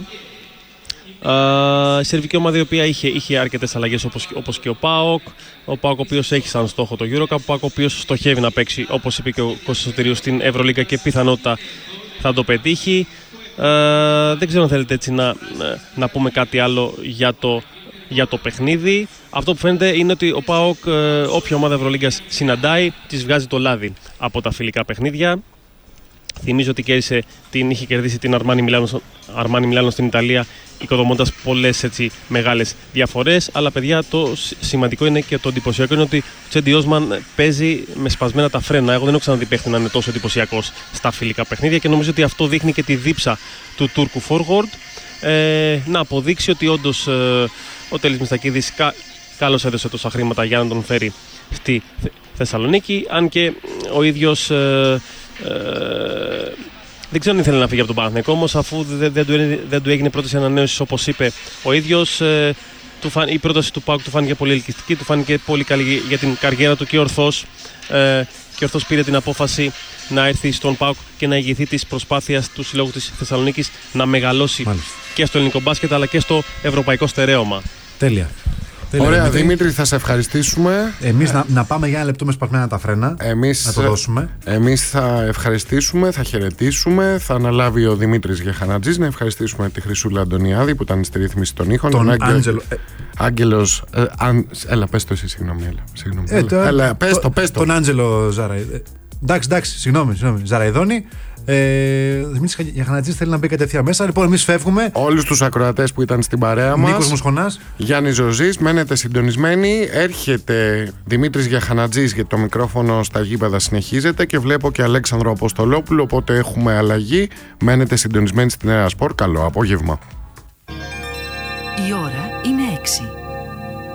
Uh, η σερβική ομάδα η οποία είχε, είχε αρκετές αλλαγές, όπως, όπως και ο ΠΑΟΚ. Ο ΠΑΟΚ ο οποίος έχει σαν στόχο το EuroCup, ο ΠΑΟΚ ο οποίος στοχεύει να παίξει, όπως είπε και ο Κώστας Σωτηρίου, στην Ευρωλίγκα, και πιθανότητα θα το πετύχει. Uh, δεν ξέρω αν θέλετε έτσι να, να πούμε κάτι άλλο για το, για το παιχνίδι. Αυτό που φαίνεται είναι ότι ο ΠΑΟΚ, uh, όποια ομάδα Ευρωλίγκας συναντάει, της βγάζει το λάδι από τα φιλικά παιχνίδια. Θυμίζω ότι κέρδισε, την, είχε κερδίσει την Αρμάνι Μιλάνο, Αρμάνι Μιλάνο στην Ιταλία, οικοδομώντας πολλές έτσι μεγάλες διαφορές. Αλλά παιδιά, το σημαντικό είναι και το εντυπωσιακό είναι ότι ο Τσέντι Όσμαν παίζει με σπασμένα τα φρένα. Εγώ δεν έχω ξαναδεί παίχτη να είναι τόσο εντυπωσιακός στα φιλικά παιχνίδια, και νομίζω ότι αυτό δείχνει και τη δίψα του Τούρκου forward. Ε, να αποδείξει ότι όντως ε, ο Τέλης Μιστακίδης κα, καλώς έδωσε τόσα χρήματα για να τον φέρει στη Θεσσαλονίκη, αν και ο ίδιος ε, ε, δεν ξέρω αν ήθελε να φύγει από τον Παναθηναϊκό, όμως αφού δεν, δεν, του, δεν του έγινε πρόταση ανανέωσης, όπως είπε ο ίδιος, ε, του φαν, η πρόταση του ΠΑΟΚ του φάνηκε πολύ ελκυστική, του φάνηκε πολύ καλή για την καριέρα του, και ορθώς, ε, και ορθώς πήρε την απόφαση να έρθει στον ΠΑΟΚ και να ηγηθεί της προσπάθειας του Συλλόγου της Θεσσαλονίκης να μεγαλώσει, μάλιστα, και στο ελληνικό μπάσκετ αλλά και στο ευρωπαϊκό στερέωμα. Τέλεια. Ωραία, Δημήτρη. Δημήτρη, θα σε ευχαριστήσουμε. Εμείς να, να πάμε για ένα λεπτό με σπασμένα τα φρένα. Εμείς, να το δώσουμε. Εμείς θα ευχαριστήσουμε, θα χαιρετήσουμε. Θα αναλάβει ο Δημήτρης Γεχανατζής. Να ευχαριστήσουμε τη Χρυσούλα Αντωνιάδη που ήταν στη ρύθμιση των ήχων. Τον Άγγελο. Άγγελος. Ε, αν, έλα, πες το εσύ, συγγνώμη. Έλα, συγγνώμη, ε, το, έλα, πες το, το, πες το. Τον Άγγελο Ζαραϊδόνη. Εντάξει, εντάξει, συγγνώμη, συγγνώμη. Ζαραϊδόνη. Ε, Δημήτρης Γεχανατζής θέλει να μπει κατευθείαν μέσα. Λοιπόν, εμείς φεύγουμε. Όλους τους ακροατές που ήταν στην παρέα μας. Νίκος Μοσχονάς. Γιάννης Ζωζής, μένετε συντονισμένοι. Έρχεται Δημήτρης Γεχανατζής, γιατί το μικρόφωνο στα γήπεδα συνεχίζεται, και βλέπω και Αλέξανδρο Αποστολόπουλο. Οπότε έχουμε αλλαγή. Μένετε συντονισμένοι στην Έρα Σπορ. Καλό απόγευμα. Η ώρα είναι έξι.